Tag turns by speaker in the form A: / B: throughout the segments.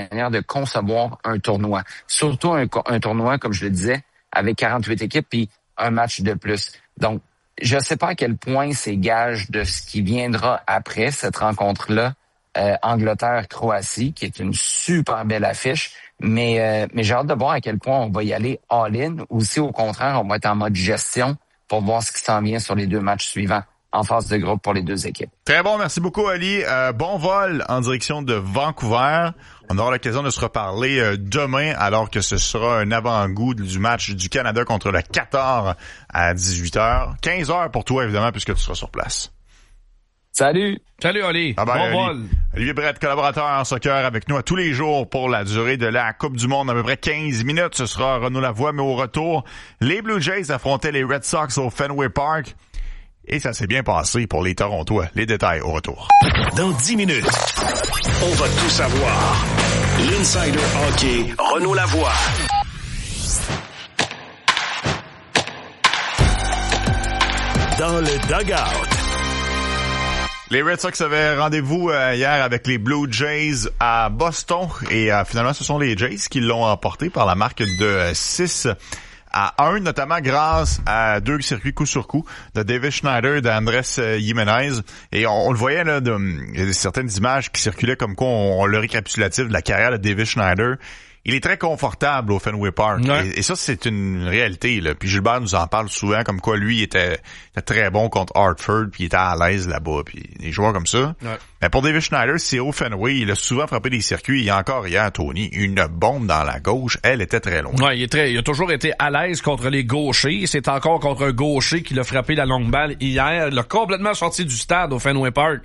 A: manière de concevoir un tournoi. Surtout un tournoi, comme je le disais, avec 48 équipes puis un match de plus. Donc, je ne sais pas à quel point c'est gage de ce qui viendra après cette rencontre-là, Angleterre-Croatie, qui est une super belle affiche. Mais j'ai hâte de voir à quel point on va y aller all-in ou si au contraire, on va être en mode gestion pour voir ce qui s'en vient sur les 2 matchs suivants en phase de groupe pour les 2 équipes.
B: Très bon, merci beaucoup Ali. Bon vol en direction de Vancouver. On aura l'occasion de se reparler demain alors que ce sera un avant-goût du match du Canada contre le Qatar à 18h. 15h pour toi évidemment puisque tu seras sur place.
A: Salut!
C: Salut, Ali.
B: Bon
C: Ali.
B: vol. Olivier Brett, collaborateur en soccer avec nous à tous les jours pour la durée de la Coupe du Monde, à peu près 15 minutes. Ce sera Renaud Lavoie, mais au retour, les Blue Jays affrontaient les Red Sox au Fenway Park. Et ça s'est bien passé pour les Torontois. Les détails au retour.
D: Dans 10 minutes, on va tout savoir. L'Insider Hockey, Renaud Lavoie. Dans le dugout.
B: Les Red Sox avaient rendez-vous hier avec les Blue Jays à Boston et finalement ce sont les Jays qui l'ont emporté par la marque de 6-1, notamment grâce à 2 circuits coup sur coup de David Schneider et d'Andrés Jiménez. Et on le voyait là, il y a certaines images qui circulaient comme quoi on le récapitulatif de la carrière de David Schneider. Il est très confortable au Fenway Park. Ouais. Et ça, c'est une réalité, là. Puis Gilbert nous en parle souvent, comme quoi lui était très bon contre Hartford, puis il était à l'aise là-bas, puis des joueurs comme ça. Ouais. Mais pour David Schneider, c'est au Fenway. Il a souvent frappé des circuits. Il y a encore hier, Tony, une bombe dans la gauche. Elle était très loin.
C: Ouais, il a toujours été à l'aise contre les gauchers. C'est encore contre un gaucher qui l'a frappé la longue balle hier. Il a complètement sorti du stade au Fenway Park.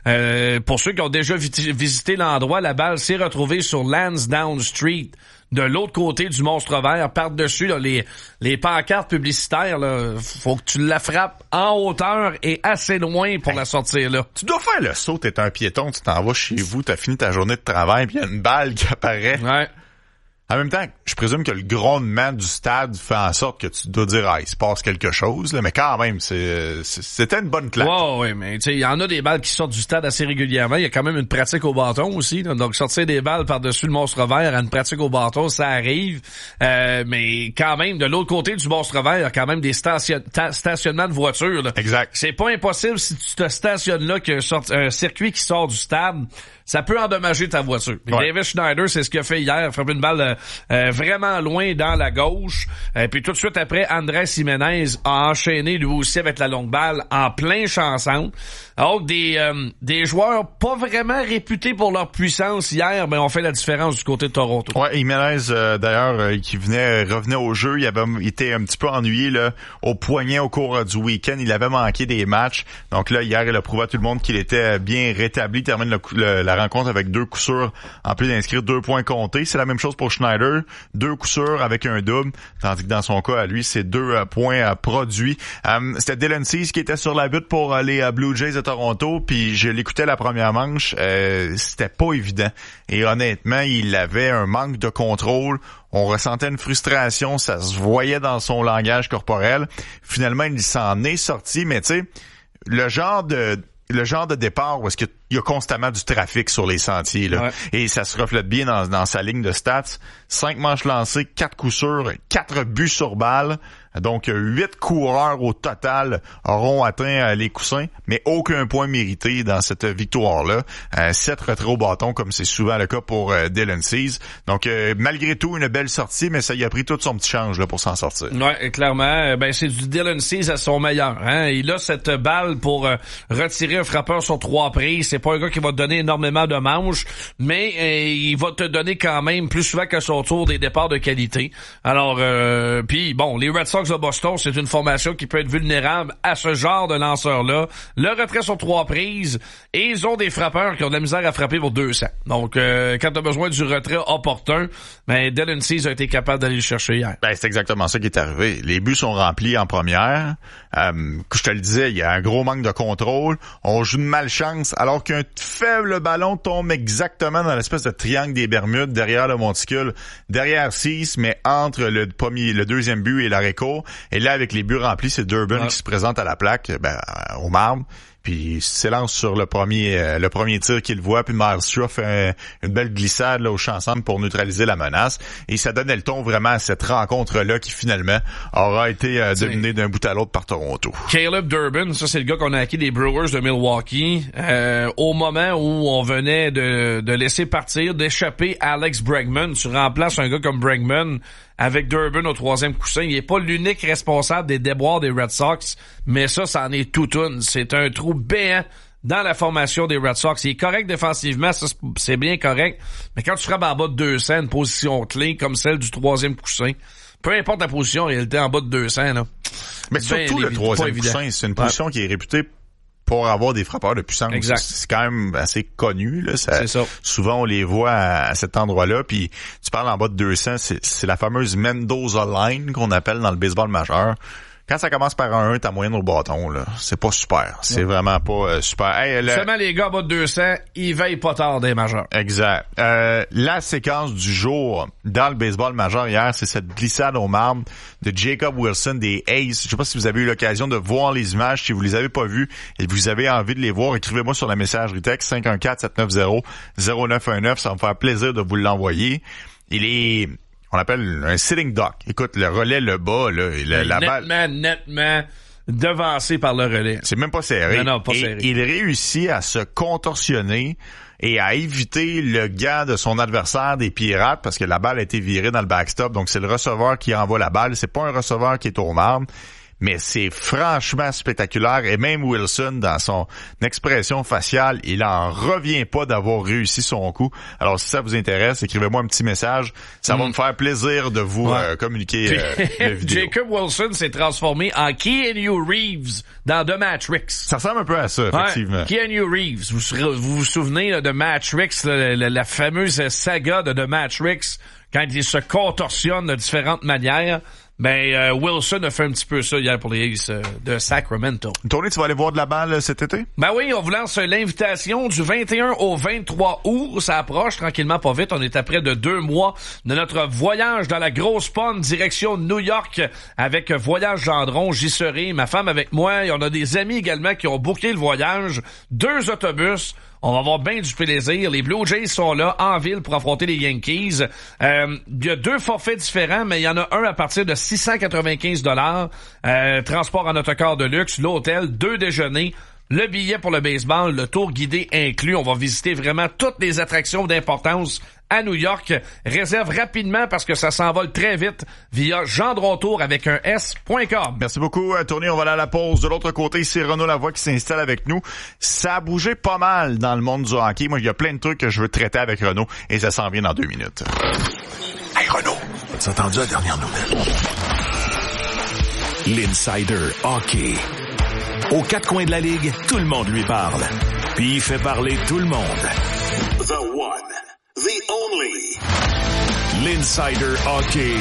C: Pour ceux qui ont déjà visité l'endroit, la balle s'est retrouvée sur Lansdowne Street. De l'autre côté du monstre vert, par-dessus là, les pancartes publicitaires, là, faut que tu la frappes en hauteur et assez loin pour la sortir là.
B: Tu dois faire le saut, t'es un piéton, tu t'en vas chez vous, t'as fini ta journée de travail, puis il y a une balle qui apparaît.
C: Ouais.
B: En même temps, je présume que le grondement du stade fait en sorte que tu dois dire il se passe quelque chose, là, mais quand même, c'était une bonne claque.
C: Ouais, mais tu sais, il y en a des balles qui sortent du stade assez régulièrement. Il y a quand même une pratique au bâton aussi, là. Donc sortir des balles par-dessus le monstre vert à une pratique au bâton, ça arrive. Mais quand même, de l'autre côté du monstre vert, il y a quand même des stationnements de voitures, là.
B: Exact.
C: C'est pas impossible si tu te stationnes là qu'un circuit qui sort du stade, ça peut endommager ta voiture. Ouais. David Schneider, c'est ce qu'il a fait hier, frappé une balle vraiment loin dans la gauche. Puis tout de suite après, Andrés Jiménez a enchaîné lui aussi avec la longue balle en plein chanson. Donc des joueurs pas vraiment réputés pour leur puissance hier, mais ont fait la différence du côté de Toronto.
B: Ouais, Jiménez d'ailleurs qui revenait au jeu, il était un petit peu ennuyé là au poignet au cours du week-end, il avait manqué des matchs. Donc là hier, il a prouvé à tout le monde qu'il était bien rétabli, termine la rencontre avec 2 coups sûrs en plus d'inscrire 2 points comptés. C'est la même chose pour Schneider, 2 coups sûrs avec un double, tandis que dans son cas à lui, c'est 2 points produits. C'était Dylan Cease qui était sur la butte pour les Blue Jays de Toronto, puis je l'écoutais la première manche, c'était pas évident. Et honnêtement, il avait un manque de contrôle. On ressentait une frustration, ça se voyait dans son langage corporel. Finalement, il s'en est sorti, mais tu sais, le genre de départ où est-ce qu'il y a constamment du trafic sur les sentiers, là. Ouais. Et ça se reflète bien dans sa ligne de stats. 5 manches lancées, 4 coups sûrs, 4 buts sur balle. Donc, 8 coureurs au total auront atteint les coussins, mais aucun point mérité dans cette victoire-là. 7 retraits au bâton, comme c'est souvent le cas pour Dylan Cease. Donc, malgré tout, une belle sortie, mais ça y a pris tout son petit change là pour s'en sortir.
C: Ouais, clairement, c'est du Dylan Cease à son meilleur. Hein? Il a cette balle pour retirer un frappeur sur 3 prises. C'est pas un gars qui va te donner énormément de manches, mais il va te donner quand même plus souvent qu'à son tour des départs de qualité. Alors, puis bon, les Red Sox de Boston, c'est une formation qui peut être vulnérable à ce genre de lanceur-là. Le retrait sur 3 prises, et ils ont des frappeurs qui ont de la misère à frapper pour 200. Donc, quand tu as besoin du retrait opportun, Dylan Cease a été capable d'aller le chercher hier.
B: C'est exactement ça qui est arrivé. Les buts sont remplis en première. Je te le disais, il y a un gros manque de contrôle. On joue de malchance, alors qu'un faible ballon tombe exactement dans l'espèce de triangle des Bermudes, derrière le monticule, derrière Cease, mais entre le deuxième but et l'arrêt court. Et là, avec les buts remplis, c'est Durbin qui se présente à la plaque, au marbre. puis il s'élance sur le premier tir qu'il voit, puis Markstrom fait une belle glissade là, au champ centre pour neutraliser la menace. Et ça donnait le ton vraiment à cette rencontre-là qui finalement aura été dominée d'un bout à l'autre par Toronto.
C: Caleb Durbin, ça c'est le gars qu'on a acquis des Brewers de Milwaukee. Au moment où on venait de laisser partir, d'échapper Alex Bregman, tu remplaces un gars comme Bregman avec Durbin au troisième coussin. Il est pas l'unique responsable des déboires des Red Sox, mais ça en est tout une. C'est un trou béant dans la formation des Red Sox. Il est correct défensivement, ça c'est bien correct, mais quand tu frappes en bas de 200, une position clé comme celle du troisième coussin, peu importe la position, en réalité, en bas de 200, là.
B: Mais surtout le troisième coussin, c'est une position qui est réputée pour avoir des frappeurs de puissance.
C: Exact.
B: C'est quand même assez connu, là.
C: C'est ça.
B: Souvent, on les voit à cet endroit-là, puis tu parles en bas de 200, c'est la fameuse Mendoza Line qu'on appelle dans le baseball majeur. Quand ça commence par un 1, t'as moyenne au bâton, là. C'est pas super. C'est vraiment pas super. Hey,
C: seulement les gars en bas de 200, ils veillent pas tard des majeurs.
B: Exact. La séquence du jour dans le baseball majeur hier, c'est cette glissade au marbre de Jacob Wilson des A's. Je sais pas si vous avez eu l'occasion de voir les images. Si vous les avez pas vues et vous avez envie de les voir, écrivez-moi sur la messagerie texte 514-790-0919. Ça va me faire plaisir de vous l'envoyer. On appelle un sitting duck. Écoute, le relais le bas, là, la balle.
C: Nettement devancé par le relais.
B: C'est même pas serré.
C: Non, pas serré.
B: Il réussit à se contorsionner et à éviter le gant de son adversaire des Pirates parce que la balle a été virée dans le backstop. Donc, c'est le receveur qui envoie la balle. C'est pas un receveur qui est au marbre. Mais c'est franchement spectaculaire. Et même Wilson, dans son expression faciale, il en revient pas d'avoir réussi son coup. Alors, si ça vous intéresse, écrivez-moi un petit message. Ça va me faire plaisir de vous communiquer la vidéo.
C: Jacob Wilson s'est transformé en Keanu Reeves dans The Matrix.
B: Ça ressemble un peu à ça, effectivement.
C: Keanu Reeves. Vous vous souvenez là, de Matrix, la fameuse saga de The Matrix, quand il se contorsionne de différentes manières. Ben, Wilson a fait un petit peu ça hier pour les A's de Sacramento.
B: Tony, tu vas aller voir de la balle cet été?
C: Ben oui, on vous lance l'invitation du 21 au 23 août. Ça approche tranquillement pas vite. On est à près de 2 mois de notre voyage dans la grosse pomme direction New York avec Voyage Gendron. J'y serai, ma femme avec moi. Et on a des amis également qui ont booké le voyage. 2 autobus. On va avoir bien du plaisir. Les Blue Jays sont là, en ville, pour affronter les Yankees. Il y a 2 forfaits différents, mais il y en a un à partir de $695. Transport en autocar de luxe, l'hôtel, 2 déjeuners, le billet pour le baseball, le tour guidé inclus. On va visiter vraiment toutes les attractions d'importance à New York. Réserve rapidement parce que ça s'envole très vite via gendrontour avec un S.com.
B: Merci beaucoup, Tony. On va aller à la pause. De l'autre côté, c'est Renaud Lavoie qui s'installe avec nous. Ça a bougé pas mal dans le monde du hockey. Moi, il y a plein de trucs que je veux traiter avec Renaud et ça s'en vient dans 2 minutes.
D: Hey Renaud, as-tu entendu la dernière nouvelle? L'Insider Hockey. Aux 4 coins de la Ligue, tout le monde lui parle. Puis il fait parler tout le monde. The one, the only. L'Insider Hockey.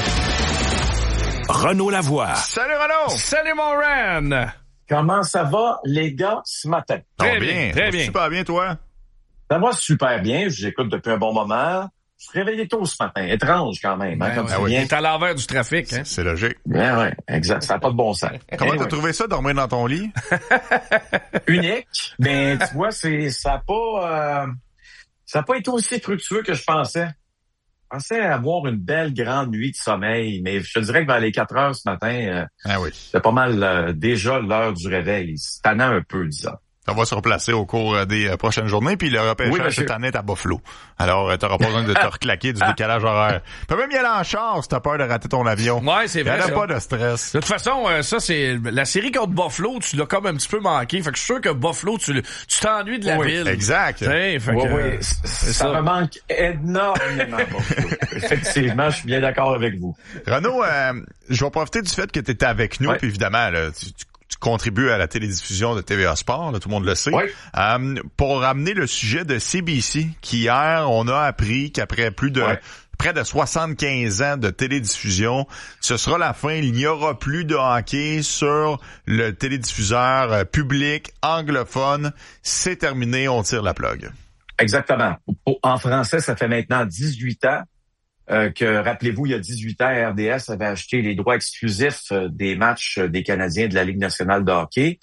D: Renaud Lavoie.
B: Salut Renaud!
C: Salut mon Ren!
E: Comment ça va, les gars, ce matin?
C: Très bien, très bien.
B: Super bien, toi?
E: Ça va super bien. Je vous écoute depuis un bon moment. Je suis réveillé tôt ce matin. Étrange quand même.
C: Ben,
E: comme
C: oui. T'es à l'envers du trafic. Hein?
B: C'est logique.
E: Ben ouais, exact. Ça n'a pas de bon sens.
B: Comment t'as trouvé ça, dormir dans ton lit?
E: Unique. Ben, tu vois, ça a pas été aussi fructueux que je pensais. Je pensais avoir une belle grande nuit de sommeil, mais je te dirais que vers les 4 heures ce matin, c'est pas mal déjà l'heure du réveil. C'est tannant un peu, disons.
B: Ça va se replacer au cours des prochaines journées, puis le repêchage cette année est à Buffalo. Alors, t'auras pas besoin de te reclaquer du décalage horaire. Tu peux même y aller en char si t'as peur de rater ton avion.
C: Ouais, c'est vrai.
B: Il y a pas de stress.
C: De toute façon, ça, c'est la série contre Buffalo, tu l'as comme un petit peu manqué. Fait que je suis sûr que Buffalo, tu t'ennuies de la ville.
B: Exact.
E: Oui, ça me manque énormément, Buffalo. Effectivement, je suis bien d'accord avec vous.
B: Renaud, je vais profiter du fait que tu étais avec nous, puis évidemment, là, tu contribues à la télédiffusion de TVA Sport, là, tout le monde le sait, pour ramener le sujet de CBC, qui hier, on a appris qu'après près de 75 ans de télédiffusion, ce sera la fin. Il n'y aura plus de hockey sur le télédiffuseur public anglophone. C'est terminé, on tire la plug.
E: Exactement. En français, ça fait maintenant 18 ans. Que, rappelez-vous, il y a 18 ans, RDS avait acheté les droits exclusifs des matchs des Canadiens de la Ligue nationale de hockey.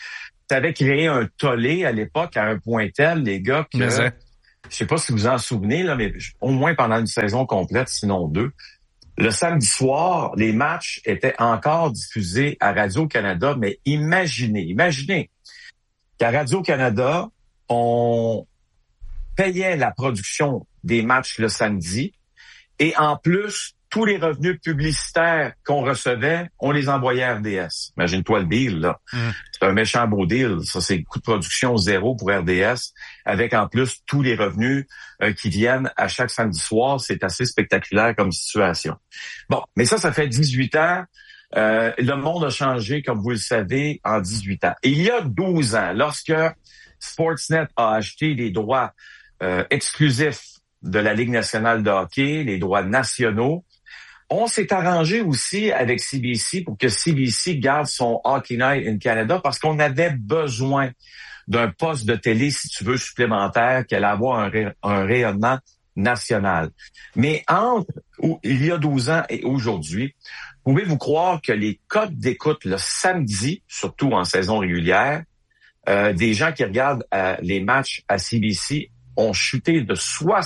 E: ça avait créé un tollé à l'époque à un point tel, les gars, que je sais pas si vous en souvenez, là, mais au moins pendant une saison complète, sinon 2, le samedi soir, les matchs étaient encore diffusés à Radio-Canada, mais imaginez qu'à Radio-Canada, on payait la production des matchs le samedi et en plus, tous les revenus publicitaires qu'on recevait, on les envoyait à RDS. Imagine-toi le deal, là. C'est un méchant beau deal. Ça, c'est coût de production 0 pour RDS, avec en plus tous les revenus qui viennent à chaque samedi soir. C'est assez spectaculaire comme situation. Bon, mais ça fait 18 ans. Le monde a changé, comme vous le savez, en 18 ans. Et il y a 12 ans, lorsque Sportsnet a acheté les droits exclusifs de la Ligue nationale de hockey, les droits nationaux, on s'est arrangé aussi avec CBC pour que CBC garde son Hockey Night in Canada parce qu'on avait besoin d'un poste de télé, si tu veux, supplémentaire qui allait avoir un rayonnement national. Mais entre il y a 12 ans et aujourd'hui, pouvez-vous croire que les codes d'écoute le samedi, surtout en saison régulière, des gens qui regardent les matchs à CBC ont chuté de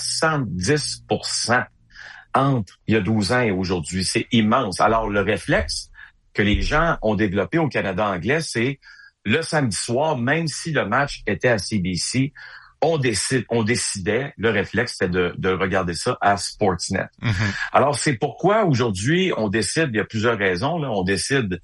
E: 70% entre il y a 12 ans et aujourd'hui. C'est immense. Alors, le réflexe que les gens ont développé au Canada anglais, c'est le samedi soir, même si le match était à CBC, on décidait, le réflexe, c'était de regarder ça à Sportsnet. Alors, c'est pourquoi aujourd'hui, on décide, il y a plusieurs raisons, là, on décide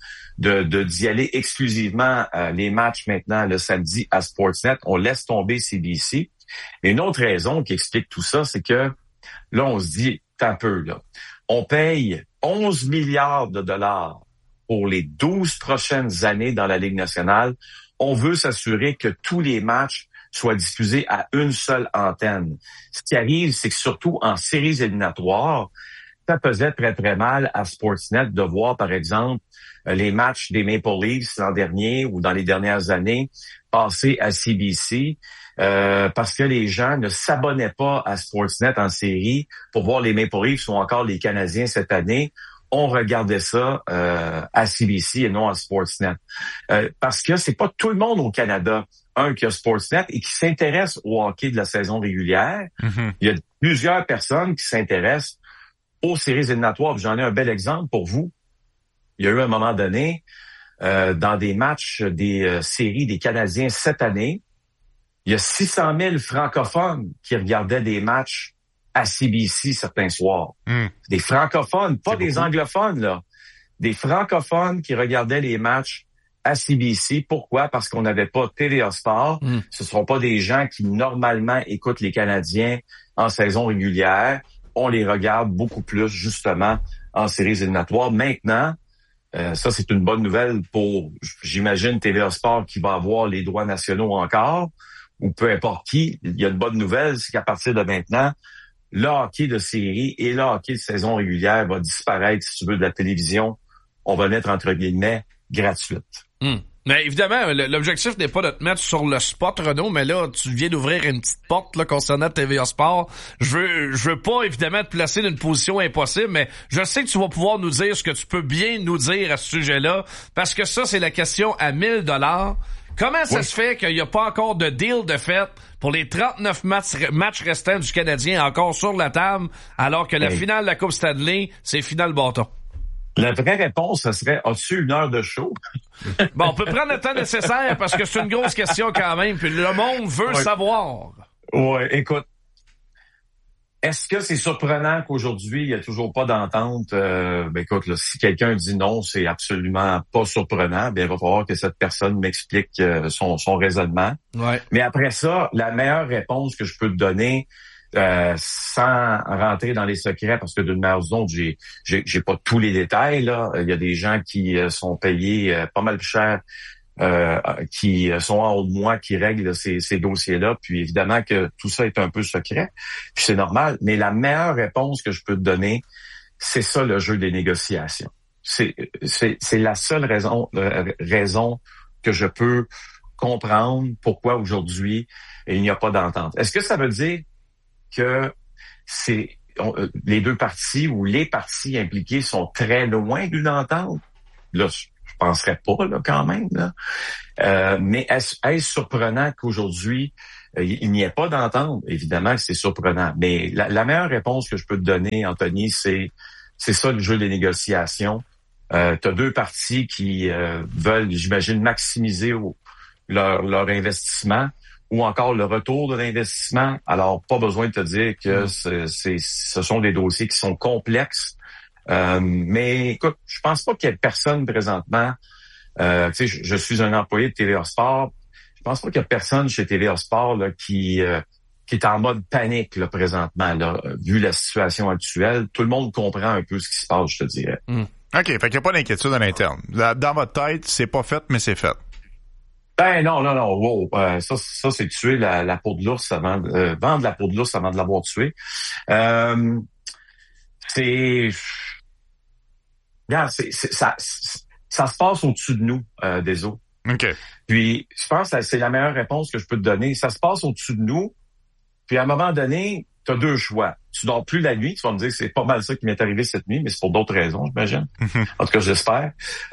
E: d'y aller exclusivement les matchs maintenant le samedi à Sportsnet. On laisse tomber CBC. Et une autre raison qui explique tout ça, c'est que là, on se dit, un peu, là. On paye 11 milliards de dollars pour les 12 prochaines années dans la Ligue nationale. On veut s'assurer que tous les matchs soient diffusés à une seule antenne. Ce qui arrive, c'est que surtout en séries éliminatoires, ça faisait très, très mal à Sportsnet de voir, par exemple, les matchs des Maple Leafs l'an dernier ou dans les dernières années passer à CBC. Parce que les gens ne s'abonnaient pas à Sportsnet en série pour voir les Maple Leafs ou encore les Canadiens cette année. On regardait ça à CBC et non à Sportsnet. Parce que c'est pas tout le monde au Canada, qui a Sportsnet et qui s'intéresse au hockey de la saison régulière. Il y a plusieurs personnes qui s'intéressent aux séries éliminatoires. J'en ai un bel exemple pour vous. Il y a eu un moment donné, dans des matchs des séries des Canadiens cette année, il y a 600 000 francophones qui regardaient des matchs à CBC certains soirs. Des francophones, pas des anglophones, là. Des francophones qui regardaient les matchs à CBC. Pourquoi? Parce qu'on n'avait pas TVA Sport. Ce ne sont pas des gens qui normalement écoutent les Canadiens en saison régulière. On les regarde beaucoup plus, justement, en séries éliminatoires. Maintenant, ça, c'est une bonne nouvelle pour, j'imagine, TVA Sport qui va avoir les droits nationaux encore, ou peu importe qui. Il y a une bonne nouvelle, c'est qu'à partir de maintenant, le hockey de série et le hockey de saison régulière va disparaître, si tu veux, de la télévision. On va l'être, entre guillemets, gratuite.
C: Mais évidemment, l'objectif n'est pas de te mettre sur le spot, Renaud, mais là, tu viens d'ouvrir une petite porte là concernant TVA Sport. Je veux pas, évidemment, te placer dans une position impossible, mais je sais que tu vas pouvoir nous dire ce que tu peux bien nous dire à ce sujet-là, parce que ça, c'est la question à 1 000 $. Comment ça se fait qu'il n'y a pas encore de deal de fait pour les 39 matchs restants du Canadien encore sur la table, alors que la finale de la Coupe Stanley, c'est finale bâton?
E: La vraie réponse, ça serait, as-tu 1 heure de show?
C: Bon, on peut prendre le temps nécessaire parce que c'est une grosse question quand même, puis le monde veut savoir.
E: Ouais, écoute. Est-ce que c'est surprenant qu'aujourd'hui, il n'y a toujours pas d'entente? Écoute, là, si quelqu'un dit non, c'est absolument pas surprenant. Bien, il va falloir que cette personne m'explique son raisonnement. Ouais. Mais après ça, la meilleure réponse que je peux te donner, sans rentrer dans les secrets, parce que d'une manière ou d'une autre, j'ai pas tous les détails, là. Il y a des gens qui sont payés pas mal cher, qui sont en haut de moi, qui règlent ces dossiers-là. Puis évidemment que tout ça est un peu secret. Puis c'est normal. Mais la meilleure réponse que je peux te donner, c'est ça le jeu des négociations. C'est la seule raison que je peux comprendre pourquoi aujourd'hui il n'y a pas d'entente. Est-ce que ça veut dire que les deux parties ou les parties impliquées sont très loin d'une entente? Là, Je penserais pas, là, quand même, là. Mais est-ce surprenant qu'aujourd'hui, il n'y ait pas d'entente? Évidemment que c'est surprenant. Mais la meilleure réponse que je peux te donner, Anthony, c'est ça le jeu des négociations. T'as deux parties qui veulent, j'imagine, maximiser leur investissement ou encore le retour de l'investissement. Alors, pas besoin de te dire que ce sont des dossiers qui sont complexes. Mais écoute, je pense pas qu'il y ait personne présentement. Tu sais, je suis un employé de TVA Sport. Je pense pas qu'il y a personne chez TVA Sport là, qui est en mode panique là, présentement. Là, vu la situation actuelle, tout le monde comprend un peu ce qui se passe, je te dirais.
B: OK, fait qu'il n'y a pas d'inquiétude à l'interne. Dans votre tête, c'est pas fait, mais c'est fait.
E: Ben non. Wow. Ça c'est tuer la peau de l'ours avant vendre la peau de l'ours avant de l'avoir tué. Regarde, ça se passe au-dessus de nous, des eaux.
B: OK.
E: Puis, je pense que c'est la meilleure réponse que je peux te donner. Ça se passe au-dessus de nous. Puis, à un moment donné, tu as deux choix. Tu dors plus la nuit. Tu vas me dire que c'est pas mal ça qui m'est arrivé cette nuit, mais c'est pour d'autres raisons, j'imagine. En tout cas, j'espère.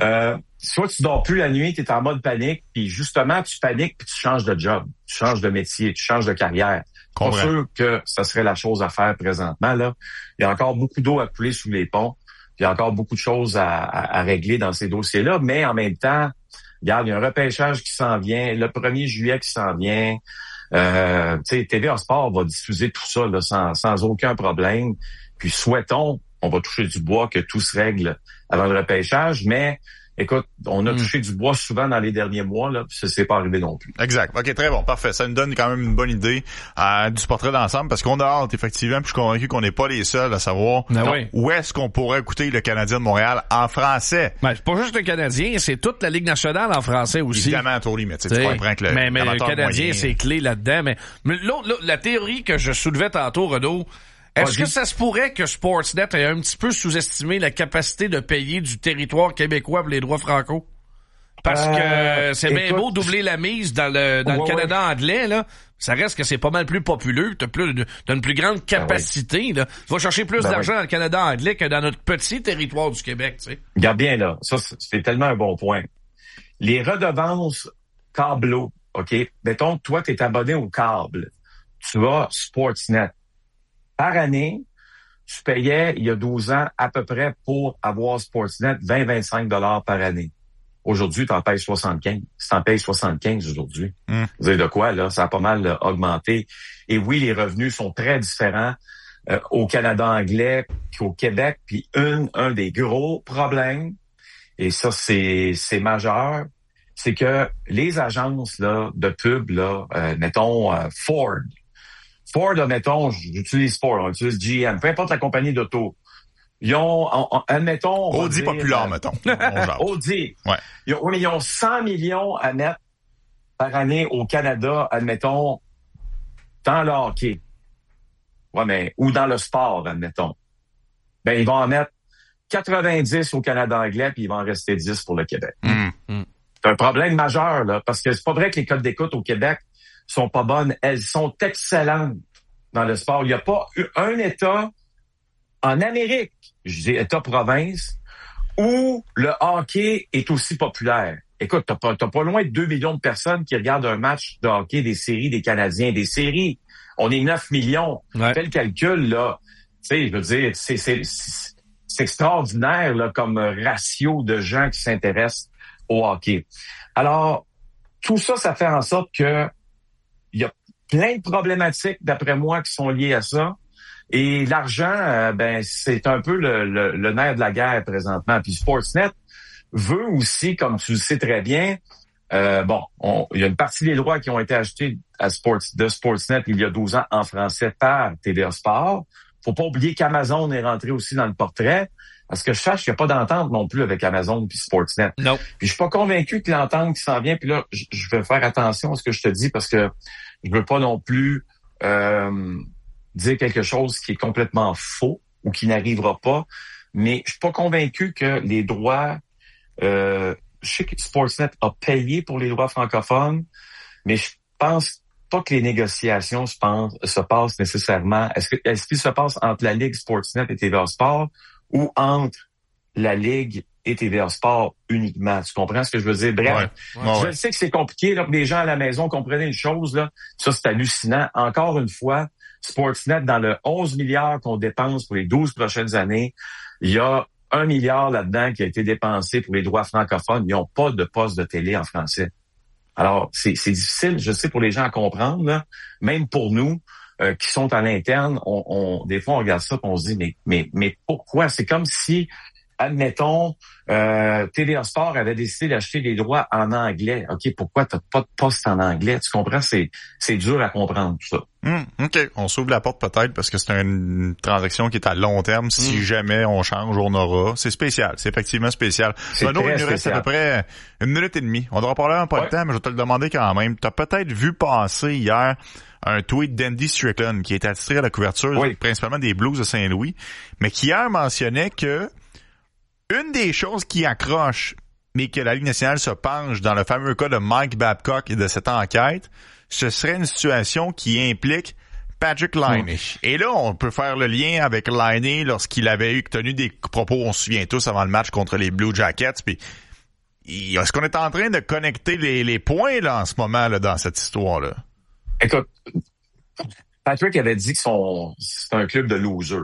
E: Soit tu dors plus la nuit, tu es en mode panique, puis justement, tu paniques, puis tu changes de job, tu changes de métier, tu changes de carrière. Pas sûr que ça serait la chose à faire présentement. Là, il y a encore beaucoup d'eau à couler sous les ponts. Il y a encore beaucoup de choses à régler dans ces dossiers-là, mais en même temps, regarde, il y a un repêchage qui s'en vient, le 1er juillet qui s'en vient. Tu sais, TVA Sport va diffuser tout ça là, sans aucun problème. Puis souhaitons, on va toucher du bois, que tout se règle avant le repêchage, mais écoute, on a touché du bois souvent dans les derniers mois, là, puis ça s'est pas arrivé non plus.
B: Exact. OK, très bon, parfait. Ça nous donne quand même une bonne idée du portrait d'ensemble, parce qu'on a hâte, effectivement, puis je suis convaincu qu'on n'est pas les seuls à savoir où est-ce qu'on pourrait écouter le Canadien de Montréal en français.
C: Ben, c'est pas juste le Canadien, c'est toute la Ligue nationale en français aussi.
B: Évidemment, Tori, mais tu comprends que
C: mais le Canadien, c'est clé là-dedans. Mais l'autre, la théorie que je soulevais tantôt, Renaud, est-ce que ça se pourrait que Sportsnet ait un petit peu sous-estimé la capacité de payer du territoire québécois pour les droits franco? Parce que c'est bien beau doubler la mise dans le Canada anglais, là. Ça reste que c'est pas mal plus populeux. T'as une plus grande capacité, là. Tu vas chercher plus d'argent dans le Canada anglais que dans notre petit territoire du Québec, tu sais.
E: Regarde bien, là. Ça, c'est tellement un bon point. Les redevances câbleaux, OK? Mettons que toi, t'es abonné au câble. Tu as Sportsnet. Par année, tu payais, il y a 12 ans, à peu près pour avoir Sportsnet, 20-25 $ par année. Aujourd'hui, tu en payes 75. Tu t'en payes 75 aujourd'hui. Vous savez de quoi, là? Ça a pas mal augmenté. Et oui, les revenus sont très différents au Canada anglais qu'au Québec. Puis un des gros problèmes, et ça, c'est majeur, c'est que les agences là de pub, là, mettons Ford, admettons, j'utilise Ford, on utilise GM, peu importe la compagnie d'auto. Ils ont, admettons...
B: Audi populaire, mettons.
E: Audi.
B: Ouais.
E: Ils ont 100 millions à mettre par année au Canada, admettons, dans le hockey. Ouais, mais, ou dans le sport, admettons. Ben, ils vont en mettre 90 au Canada anglais, puis il va en rester 10 pour le Québec. C'est un problème majeur, là, parce que c'est pas vrai que les codes d'écoute au Québec sont pas bonnes. Elles sont excellentes dans le sport. Il n'y a pas un État en Amérique, je dis État-province, où le hockey est aussi populaire. Écoute, t'as pas loin de 2 millions de personnes qui regardent un match de hockey des séries des Canadiens. Des séries, on est 9 millions. Fais le calcul, là. Tu sais, je veux dire, c'est extraordinaire là, comme ratio de gens qui s'intéressent au hockey. Alors, tout ça, ça fait en sorte que il y a plein de problématiques, d'après moi, qui sont liées à ça. Et l'argent, ben c'est un peu le nerf de la guerre présentement. Puis Sportsnet veut aussi, comme tu le sais très bien, il y a une partie des droits qui ont été achetés de Sportsnet il y a 12 ans en français par TVA Sport. Faut pas oublier qu'Amazon est rentré aussi dans le portrait. Parce que je sache qu'il n'y a pas d'entente non plus avec Amazon puis Sportsnet.
C: Non.
E: Puis je suis pas convaincu que l'entente qui s'en vient, puis là, je vais faire attention à ce que je te dis parce que je veux pas non plus dire quelque chose qui est complètement faux ou qui n'arrivera pas. Mais je suis pas convaincu que les droits... je sais que Sportsnet a payé pour les droits francophones, mais je pense pas que les négociations se passent nécessairement. Est-ce qu'il se passe entre la Ligue Sportsnet et TVA Sport ou entre la Ligue et TVA Sport uniquement. Tu comprends ce que je veux dire? Bref, je sais que c'est compliqué, là, que les gens à la maison comprennent une chose, là. Ça, c'est hallucinant. Encore une fois, Sportsnet, dans le 11 milliards qu'on dépense pour les 12 prochaines années, il y a 1 milliard là-dedans qui a été dépensé pour les droits francophones. Ils n'ont pas de poste de télé en français. Alors, c'est difficile, je sais, pour les gens à comprendre, là. Même pour nous, qui sont à l'interne, des fois, on regarde ça et on se dit, mais pourquoi? C'est comme si, admettons, TVA Sport avait décidé d'acheter des droits en anglais. OK, pourquoi t'as pas de poste en anglais? Tu comprends? C'est dur à comprendre, tout ça.
B: OK. On s'ouvre la porte peut-être parce que c'est une transaction qui est à long terme. Si jamais on change, on aura. C'est spécial. C'est effectivement spécial. Renaud, il nous reste à peu près 1 minute et demie. On devra parler un peu de temps, mais je vais te le demander quand même. T'as peut-être vu passer hier un tweet d'Andy Strickland qui était attitré à la couverture principalement des Blues de Saint-Louis, mais qui hier mentionnait que une des choses qui accroche, mais que la Ligue nationale se penche dans le fameux cas de Mike Babcock et de cette enquête, ce serait une situation qui implique Patrik Laine. Et là, on peut faire le lien avec Laine lorsqu'il avait tenu des propos, on se souvient tous, avant le match contre les Blue Jackets. Puis, est-ce qu'on est en train de connecter les points là en ce moment là dans cette histoire-là?
E: Écoute, Patrick avait dit que c'est un club de losers.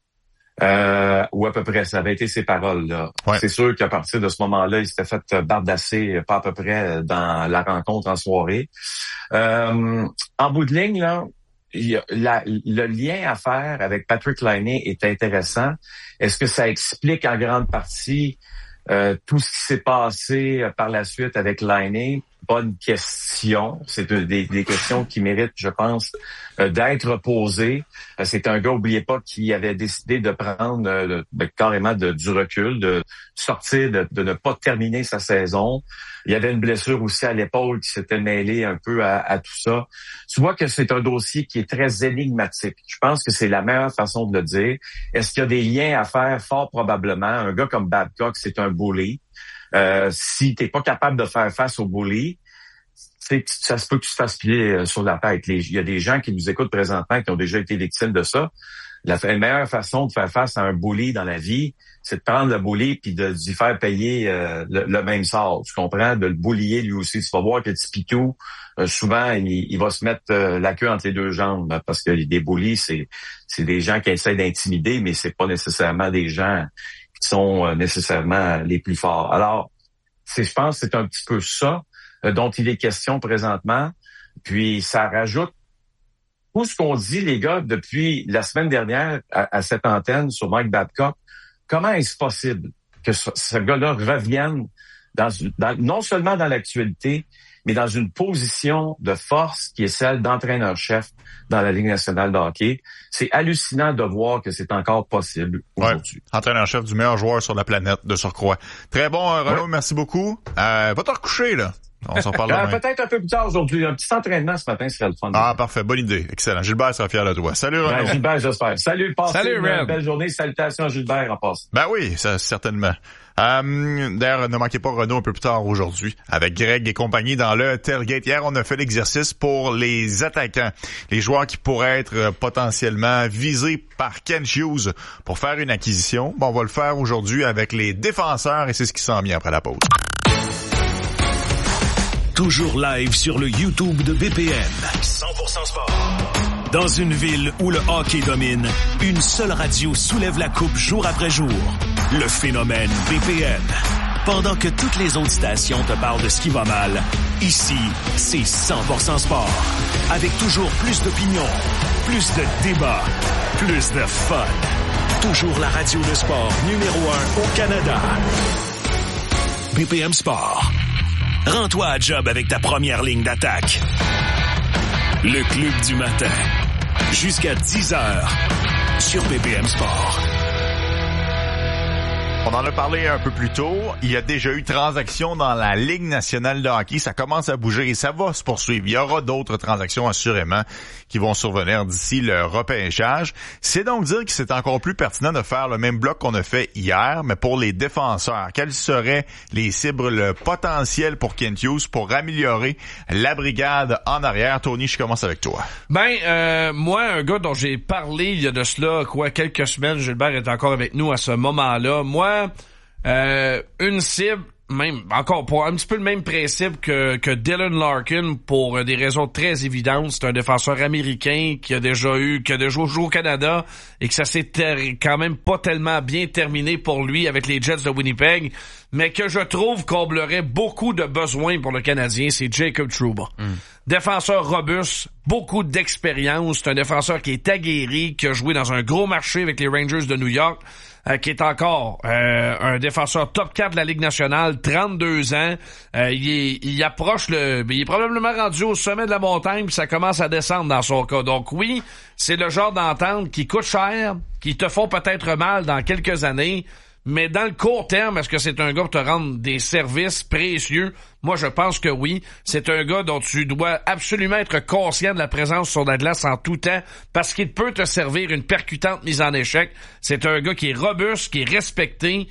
E: Ou à peu près, ça avait été ses paroles, là. Ouais. C'est sûr qu'à partir de ce moment-là, il s'était fait bardasser, pas à peu près, dans la rencontre en soirée. En bout de ligne, là, le lien à faire avec Patrik Laine est intéressant. Est-ce que ça explique en grande partie tout ce qui s'est passé par la suite avec Laine? Bonne question. C'est des questions qui méritent, je pense, d'être posées. C'est un gars, oubliez pas, qui avait décidé de prendre carrément du recul, de sortir, de ne pas terminer sa saison. Il y avait une blessure aussi à l'épaule qui s'était mêlée un peu à tout ça. Tu vois que c'est un dossier qui est très énigmatique. Je pense que c'est la meilleure façon de le dire. Est-ce qu'il y a des liens à faire? Fort probablement. Un gars comme Babcock, c'est un bully. Si t'es pas capable de faire face au bully, ça se peut que tu te fasses piler sur la tête. Il y a des gens qui nous écoutent présentement qui ont déjà été victimes de ça. La meilleure façon de faire face à un bully dans la vie, c'est de prendre le bully puis de lui faire payer le même sort. Tu comprends? De le bullier lui aussi. Tu vas voir que Tipitou, souvent, il va se mettre la queue entre les deux jambes parce que des bullies, c'est des gens qui essaient d'intimider, mais c'est pas nécessairement des gens qui sont nécessairement les plus forts. Alors, je pense que c'est un petit peu ça dont il est question présentement. Puis ça rajoute tout ce qu'on dit, les gars, depuis la semaine dernière à cette antenne sur Mike Babcock. Comment est-ce possible que ce gars-là revienne non seulement dans l'actualité, mais dans une position de force qui est celle d'entraîneur-chef dans la Ligue nationale de hockey? C'est hallucinant de voir que c'est encore possible aujourd'hui.
B: Ouais. Entraîneur-chef du meilleur joueur sur la planète, de surcroît. Très bon, Renaud, merci beaucoup. Va te recoucher, là. On s'en parle demain.
E: Peut-être un peu plus tard aujourd'hui. Un petit entraînement ce matin serait le fun.
B: Ah, parfait. Bonne idée. Excellent. Gilbert sera fier de toi. Salut, Renaud.
E: Gilbert, j'espère. Salut, passez une belle journée. Salutations à Gilbert en passe.
B: Ben oui, ça, certainement. D'ailleurs, ne manquez pas Renaud un peu plus tard aujourd'hui avec Greg et compagnie dans le Tailgate. Hier, on a fait l'exercice pour les attaquants, les joueurs qui pourraient être potentiellement visés par Ken Hughes pour faire une acquisition. Bon, on va le faire aujourd'hui avec les défenseurs et c'est ce qui s'en vient après la pause.
D: Toujours live sur le YouTube de BPM. 100% sport. Dans une ville où le hockey domine, une seule radio soulève la coupe jour après jour. Le phénomène BPM. Pendant que toutes les autres stations te parlent de ce qui va mal, ici, c'est 100% sport. Avec toujours plus d'opinions, plus de débats, plus de fun. Toujours la radio de sport numéro 1 au Canada. BPM Sport. Rends-toi à job avec ta première ligne d'attaque. Le club du matin. Jusqu'à 10h sur BPM Sport.
B: On en a parlé un peu plus tôt. Il y a déjà eu transactions dans la Ligue nationale de hockey. Ça commence à bouger et ça va se poursuivre. Il y aura d'autres transactions assurément qui vont survenir d'ici le repêchage. C'est donc dire que c'est encore plus pertinent de faire le même bloc qu'on a fait hier, mais pour les défenseurs. Quelles seraient les cibles, le potentiel pour Kent Hughes pour améliorer la brigade en arrière? Tony, je commence avec toi.
C: Moi, un gars dont j'ai parlé il y a de cela, quelques semaines, Gilbert est encore avec nous à ce moment-là. Moi, une cible, même encore pour un petit peu le même principe que Dylan Larkin pour des raisons très évidentes. C'est un défenseur américain qui a déjà joué au Canada et que ça s'est quand même pas tellement bien terminé pour lui avec les Jets de Winnipeg, mais que je trouve comblerait beaucoup de besoins pour le Canadien, c'est Jacob Trouba. Défenseur robuste, beaucoup d'expérience, c'est un défenseur qui est aguerri, qui a joué dans un gros marché avec les Rangers de New York, qui est encore un défenseur top 4 de la Ligue nationale, 32 ans. Il approche il est probablement rendu au sommet de la montagne, puis ça commence à descendre dans son cas. Donc oui, c'est le genre d'entente qui coûte cher, qui te font peut-être mal dans quelques années, mais dans le court terme, est-ce que c'est un gars pour te rendre des services précieux? Moi, je pense que oui. C'est un gars dont tu dois absolument être conscient de la présence sur la glace en tout temps parce qu'il peut te servir une percutante mise en échec. C'est un gars qui est robuste, qui est respecté.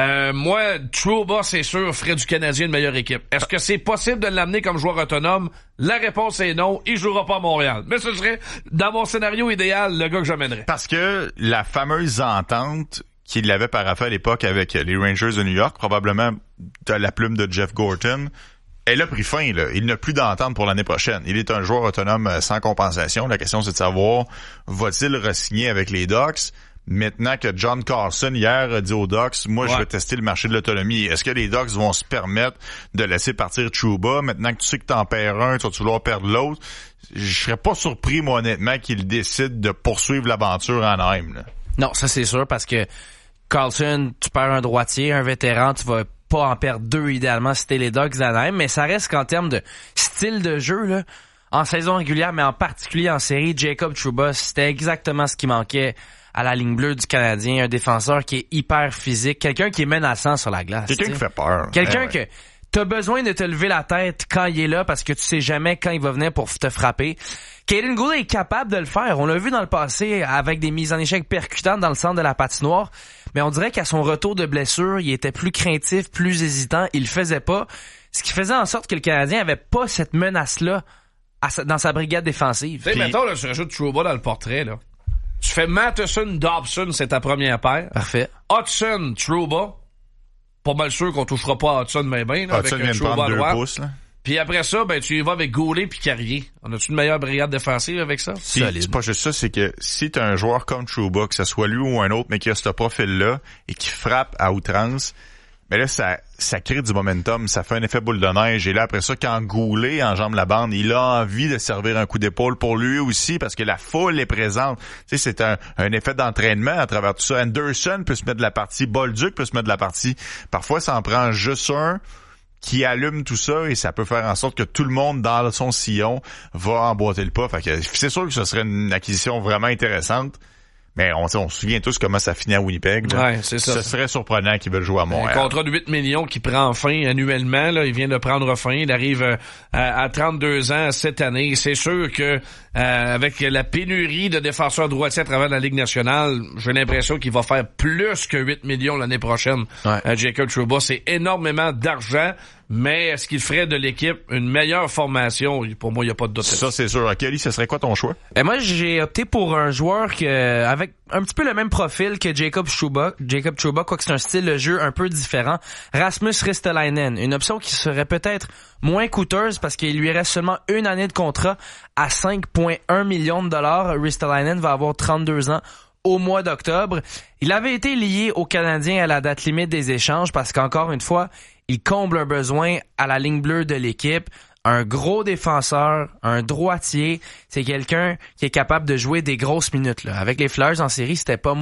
C: Moi, Trouba, c'est sûr, ferait du Canadien une meilleure équipe. Est-ce que c'est possible de l'amener comme joueur autonome? La réponse est non. Il jouera pas à Montréal. Mais ce serait, dans mon scénario idéal, le gars que j'amènerais.
B: Parce que la fameuse entente qu'il avait paraffé à l'époque avec les Rangers de New York, probablement de la plume de Jeff Gorton, elle a pris fin, là. Il n'a plus d'entente pour l'année prochaine. Il est un joueur autonome sans compensation. La question, c'est de savoir, va-t-il re-signer avec les Ducks? Maintenant que John Carlson, hier, a dit aux Ducks, moi, je vais tester le marché de l'autonomie. Est-ce que les Ducks vont se permettre de laisser partir Trouba? Maintenant que tu sais que t'en perds un, tu vas vouloir perdre l'autre. Je serais pas surpris, moi, honnêtement, qu'il décide de poursuivre l'aventure en Anaheim, là.
F: Non, ça, c'est sûr, parce que Carlson, tu perds un droitier, un vétéran, tu vas pas en perdre deux idéalement si t'es les Ducks d'Anaheim, mais ça reste qu'en termes de style de jeu, là, en saison régulière, mais en particulier en série, Jacob Trouba, c'était exactement ce qui manquait à la ligne bleue du Canadien, un défenseur qui est hyper physique, quelqu'un qui est menaçant sur la glace.
B: Quelqu'un qui fait peur.
F: Quelqu'un que t'as besoin de te lever la tête quand il est là parce que tu sais jamais quand il va venir pour te frapper. Kaden Goulet est capable de le faire. On l'a vu dans le passé avec des mises en échec percutantes dans le centre de la patinoire. Mais on dirait qu'à son retour de blessure, il était plus craintif, plus hésitant. Il le faisait pas. Ce qui faisait en sorte que le Canadien avait pas cette menace-là dans sa brigade défensive.
C: Tu sais, mettons, là, tu rajoutes Trouba dans le portrait, là. Tu fais Matheson-Dobson, c'est ta première paire.
F: Parfait.
C: Hudson-Trouba. Pas mal sûr qu'on touchera pas à Hudson, mais bien, là,
B: Hudson
C: avec un
B: vient de prendre 2 pouces, là.
C: Puis après ça, ben tu y vas avec Goulet puis Carrier. On a-tu une meilleure brigade défensive avec ça?
B: C'est pas juste ça, c'est que si t'as un joueur comme Trouba, que ce soit lui ou un autre, mais qui a ce profil-là et qui frappe à outrance, mais là, ça crée du momentum, ça fait un effet boule de neige. Et là, après ça, quand Goulet enjambe la bande, il a envie de servir un coup d'épaule pour lui aussi, parce que la foule est présente. Tu sais, c'est un effet d'entraînement à travers tout ça. Anderson peut se mettre de la partie, Bolduc peut se mettre de la partie. Parfois, ça en prend juste un qui allume tout ça et ça peut faire en sorte que tout le monde dans son sillon va emboîter le pas. Fait que c'est sûr que ce serait une acquisition vraiment intéressante. Mais on se souvient tous comment ça finit à Winnipeg. Là.
C: Ouais, c'est ça.
B: Ce serait surprenant qu'ils veulent jouer à Montréal.
C: Un contrat de 8 millions qui prend fin annuellement. Là, il vient de prendre fin. Il arrive à 32 ans cette année. C'est sûr que avec la pénurie de défenseurs droitiers à travers la Ligue nationale, j'ai l'impression qu'il va faire plus que 8 millions l'année prochaine.
F: Ouais.
C: Jacob Trouba, c'est énormément d'argent. Mais est-ce qu'il ferait de l'équipe une meilleure formation? Pour moi, il n'y a pas de doute.
B: Ça, c'est sûr. Kelly, ce serait quoi ton choix?
F: Moi, j'ai opté pour un joueur avec un petit peu le même profil que Jacob Trouba, quoique c'est un style de jeu un peu différent. Rasmus Ristolainen, une option qui serait peut-être moins coûteuse parce qu'il lui reste seulement une année de contrat à 5,1 millions de dollars. Ristolainen va avoir 32 ans au mois d'octobre. Il avait été lié aux Canadiens à la date limite des échanges parce qu'encore une fois, il comble un besoin à la ligne bleue de l'équipe. Un gros défenseur, un droitier, c'est quelqu'un qui est capable de jouer des grosses minutes. Là. Avec les Flyers en série, c'était pas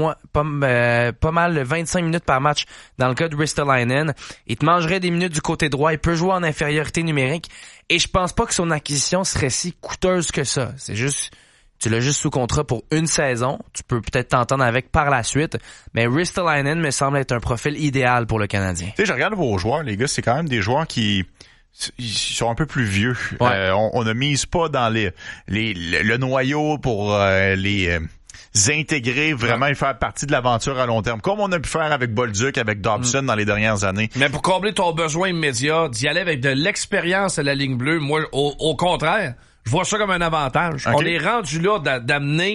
F: mal 25 minutes par match dans le cas de Ristolainen. Il te mangerait des minutes du côté droit, il peut jouer en infériorité numérique. Et je pense pas que son acquisition serait si coûteuse que ça. C'est juste, tu l'as juste sous contrat pour une saison. Tu peux peut-être t'entendre avec par la suite. Mais Ristolainen me semble être un profil idéal pour le Canadien.
B: Tu sais, je regarde vos joueurs, les gars, c'est quand même des joueurs qui ils sont un peu plus vieux.
F: Ouais.
B: On ne mise pas dans le noyau pour les intégrer vraiment et faire partie de l'aventure à long terme, comme on a pu faire avec Bolduc, avec Dobson dans les dernières années.
C: Mais pour combler ton besoin immédiat, d'y aller avec de l'expérience à la ligne bleue, moi, au contraire, je vois ça comme un avantage.
B: Okay.
C: On est rendu là d'amener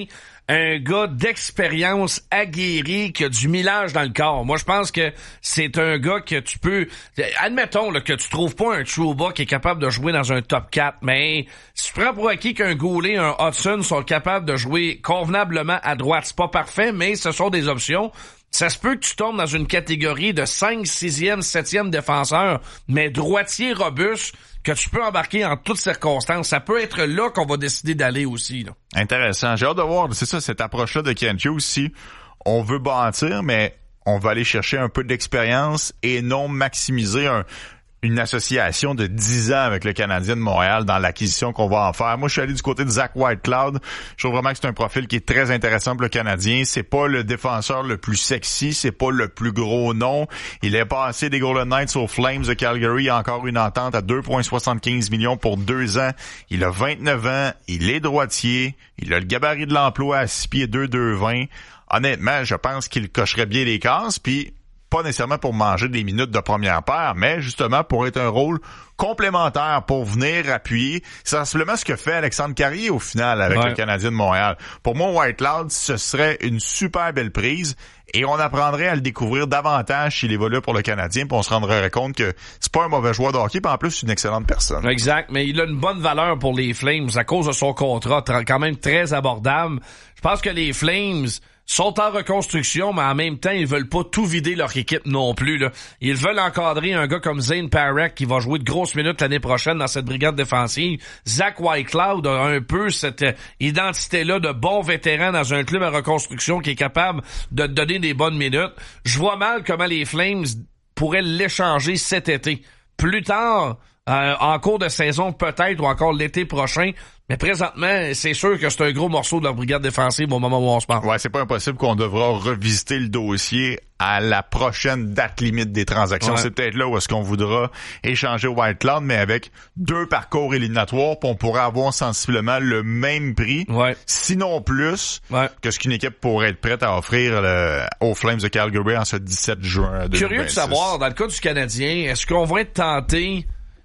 C: un gars d'expérience aguerri qui a du millage dans le corps. Moi, je pense que c'est un gars que tu peux... Admettons là, que tu trouves pas un Trouba qui est capable de jouer dans un top 4, mais si tu prends pour acquis qu'un Goulet, un Hudson sont capables de jouer convenablement à droite, c'est pas parfait, mais ce sont des options. Ça se peut que tu tombes dans une catégorie de 5, 6e, 7e défenseur, mais droitier robuste, que tu peux embarquer en toutes circonstances. Ça peut être là qu'on va décider d'aller aussi. Là.
B: Intéressant. J'ai hâte de voir, c'est ça, cette approche-là de Kent Hughes aussi. On veut bâtir, mais on va aller chercher un peu d'expérience et non maximiser une association de 10 ans avec le Canadien de Montréal dans l'acquisition qu'on va en faire. Moi, je suis allé du côté de Zach Whitecloud. Je trouve vraiment que c'est un profil qui est très intéressant pour le Canadien. C'est pas le défenseur le plus sexy, c'est pas le plus gros nom. Il est passé des Golden Knights aux Flames de Calgary. Il a encore une entente à 2,75 millions pour 2 ans. Il a 29 ans. Il est droitier. Il a le gabarit de l'emploi à 6 pieds 2, 2,20. Honnêtement, je pense qu'il cocherait bien les cases, puis pas nécessairement pour manger des minutes de première paire, mais justement pour être un rôle complémentaire, pour venir appuyer. C'est simplement ce que fait Alexandre Carrier au final avec le Canadien de Montréal. Pour moi, Whitecloud, ce serait une super belle prise et on apprendrait à le découvrir davantage s'il évolue pour le Canadien, puis on se rendrait compte que c'est pas un mauvais joueur de hockey, puis en plus, c'est une excellente personne.
C: Exact, mais il a une bonne valeur pour les Flames à cause de son contrat, quand même très abordable. Je pense que les Flames sont en reconstruction, mais en même temps, ils veulent pas tout vider leur équipe non plus, là. Ils veulent encadrer un gars comme Zane Parekh qui va jouer de grosses minutes l'année prochaine dans cette brigade défensive. Zach Whitecloud a un peu cette identité-là de bon vétéran dans un club en reconstruction qui est capable de te donner des bonnes minutes. Je vois mal comment les Flames pourraient l'échanger cet été. Plus tard, en cours de saison peut-être, ou encore l'été prochain. Mais présentement, c'est sûr que c'est un gros morceau de leur brigade défensive au moment où on se parle.
B: Ouais, c'est pas impossible qu'on devra revisiter le dossier à la prochaine date limite des transactions. Ouais. C'est peut-être là où est-ce qu'on voudra échanger Whitecloud, mais avec 2 parcours éliminatoires, puis on pourrait avoir sensiblement le même prix, sinon plus, que ce qu'une équipe pourrait être prête à offrir aux Flames de Calgary en ce 17 juin 2026.
C: Curieux de savoir, dans le cas du Canadien, est-ce qu'on va être tenté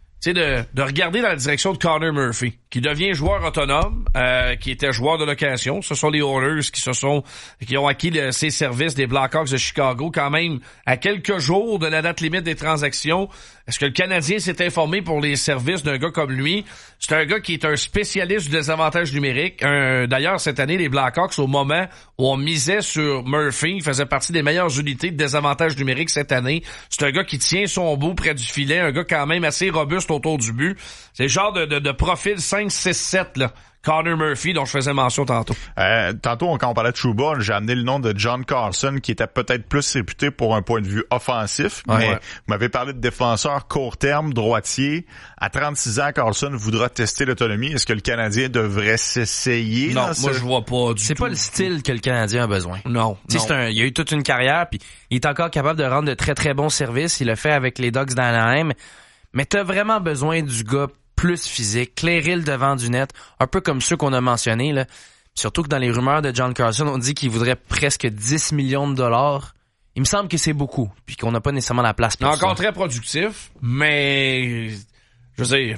C: de regarder dans la direction de Connor Murphy, qui devient joueur autonome, qui était joueur de location. Ce sont les Oilers qui ont acquis ses services des Blackhawks de Chicago, quand même à quelques jours de la date limite des transactions. Est-ce que le Canadien s'est informé pour les services d'un gars comme lui? C'est un gars qui est un spécialiste du désavantage numérique. D'ailleurs, cette année, les Blackhawks, au moment où on misait sur Murphy, faisait partie des meilleures unités de désavantage numérique cette année. C'est un gars qui tient son bout près du filet, un gars quand même assez robuste autour du but. C'est le genre de profil 5-6-7, là. Connor Murphy, dont je faisais mention tantôt.
B: Tantôt, quand on parlait de Trouba, j'ai amené le nom de John Carlson, qui était peut-être plus réputé pour un point de vue offensif, mais vous m'avez parlé de défenseur court terme, droitier. À 36 ans, Carlson voudra tester l'autonomie. Est-ce que le Canadien devrait s'essayer?
C: Non, moi je vois pas du tout.
F: C'est pas le style que le Canadien a besoin.
C: Non.
F: Il a eu toute une carrière, puis il est encore capable de rendre de très très bons services. Il le fait avec les Ducks d'Anaheim. Mais t'as vraiment besoin du gars plus physique, clairer le devant du net, un peu comme ceux qu'on a mentionnés, là. Surtout que dans les rumeurs de John Carlson, on dit qu'il voudrait presque 10 millions de dollars. Il me semble que c'est beaucoup, puis qu'on n'a pas nécessairement la place pour ça.
C: Encore très productif, mais je veux dire,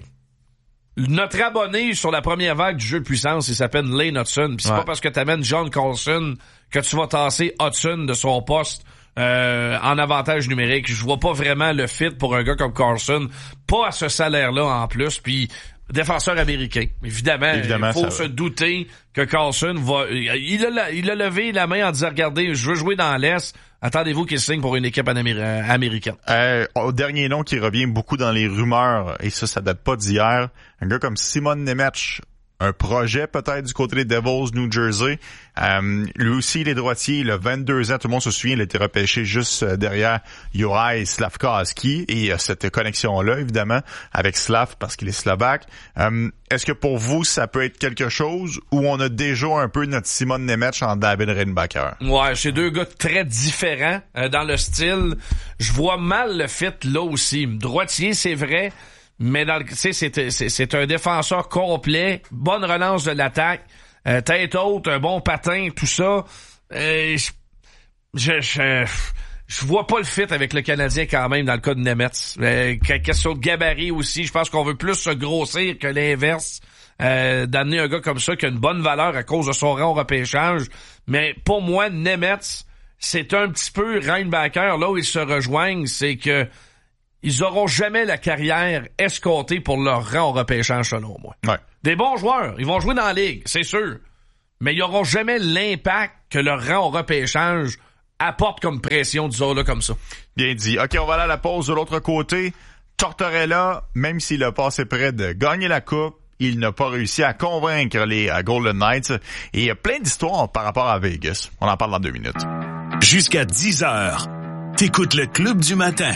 C: notre abonné sur la première vague du jeu de puissance, il s'appelle Lane Hudson, puis c'est pas parce que t'amènes John Carlson que tu vas tasser Hudson de son poste en avantage numérique. Je vois pas vraiment le fit pour un gars comme Carlson, pas à ce salaire-là en plus, puis défenseur américain. Évidemment il faut se douter que Carlson va... Il a levé la main en disant, regardez, je veux jouer dans l'Est, attendez-vous qu'il signe pour une équipe américaine.
B: Au dernier nom qui revient beaucoup dans les rumeurs, et ça date pas d'hier, un gars comme Simon Nemec, un projet peut-être du côté des Devils, New Jersey. Lui aussi, il est droitier, il a 22 ans. Tout le monde se souvient, il a été repêché juste derrière Juraj Slafkovský. Et il y a cette connexion-là, évidemment, avec Slav parce qu'il est slovaque. Est-ce que pour vous, ça peut être quelque chose où on a déjà un peu notre Simon Nemec en David Reinbacher? Ouais,
C: c'est 2 gars très différents dans le style. Je vois mal le fit là aussi. Droitier, c'est vrai. Mais c'est un défenseur complet, bonne relance de l'attaque, tête haute, un bon patin, tout ça. je vois pas le fit avec le Canadien quand même dans le cas de Nemetz. Question de gabarit aussi, je pense qu'on veut plus se grossir que l'inverse. D'amener un gars comme ça qui a une bonne valeur à cause de son rang au repêchage. Mais pour moi, Nemetz, c'est un petit peu Reinbacker, là où ils se rejoignent, c'est que ils auront jamais la carrière escomptée pour leur rang au repêchage, selon moi.
B: Ouais.
C: Des bons joueurs, ils vont jouer dans la ligue, c'est sûr. Mais ils auront jamais l'impact que leur rang au repêchage apporte comme pression, disons-le comme ça.
B: Bien dit. OK, on va aller à la pause de l'autre côté. Tortorella, même s'il a passé près de gagner la coupe, il n'a pas réussi à convaincre les Golden Knights. Et il y a plein d'histoires par rapport à Vegas. On en parle dans 2 minutes.
D: Jusqu'à 10h, t'écoutes le Club du matin.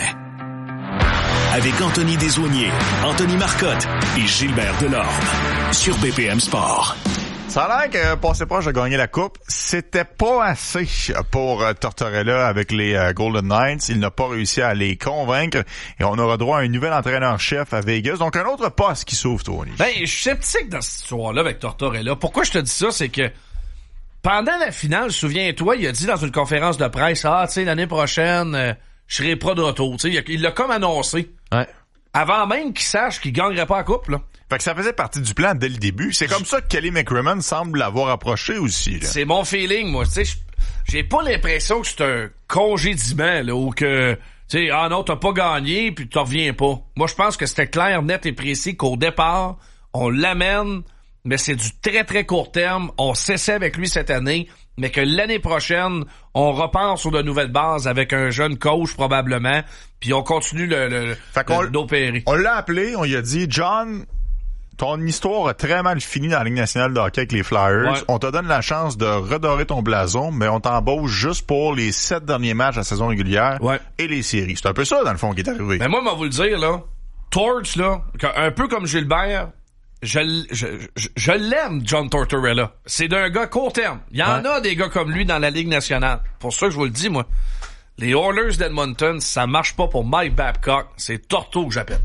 D: Avec Anthony Desaulniers, Anthony Marcotte et Gilbert Delorme. Sur BPM Sport.
B: Ça a l'air que passer proche de gagner la coupe, c'était pas assez pour Tortorella avec les Golden Knights. Il n'a pas réussi à les convaincre et on aura droit à un nouvel entraîneur-chef à Vegas. Donc un autre poste qui s'ouvre, Tony.
C: Ben, je suis sceptique dans cette histoire-là avec Tortorella. Pourquoi je te dis ça, c'est que pendant la finale, souviens-toi, il a dit dans une conférence de presse, tu sais, l'année prochaine, je serai pas de retour. Tu sais, il l'a comme annoncé.
F: Ouais.
C: Avant même qu'il sache qu'il gagnerait pas la coupe, là.
B: Fait que ça faisait partie du plan dès le début. C'est comme ça que Kelly McCrimmon semble l'avoir approché aussi, là.
C: C'est mon feeling, moi. Tu sais, j'ai pas l'impression que c'est un congédiement, là, ou que, tu sais, non, t'as pas gagné, puis tu reviens pas. Moi, je pense que c'était clair, net et précis qu'au départ, on l'amène, mais c'est du très, très court terme. On cessait avec lui cette année, mais que l'année prochaine, on repart sur de nouvelles bases avec un jeune coach, probablement, puis on continue d'opérer.
B: On l'a appelé, on lui a dit, John, ton histoire a très mal fini dans la Ligue nationale de hockey avec les Flyers. Ouais. On te donne la chance de redorer ton blason, mais on t'embauche juste pour les 7 derniers matchs de la saison régulière et les séries. C'est un peu ça, dans le fond, qui est arrivé.
C: Mais moi, vous le dire, là, Torch, là, un peu comme Gilbert, je l'aime, John Tortorella. C'est d'un gars court terme. Il y en a des gars comme lui dans la Ligue nationale. Pour ça que je vous le dis, moi. Les Oilers d'Edmonton, ça marche pas pour Mike Babcock. C'est Torto que j'appelle.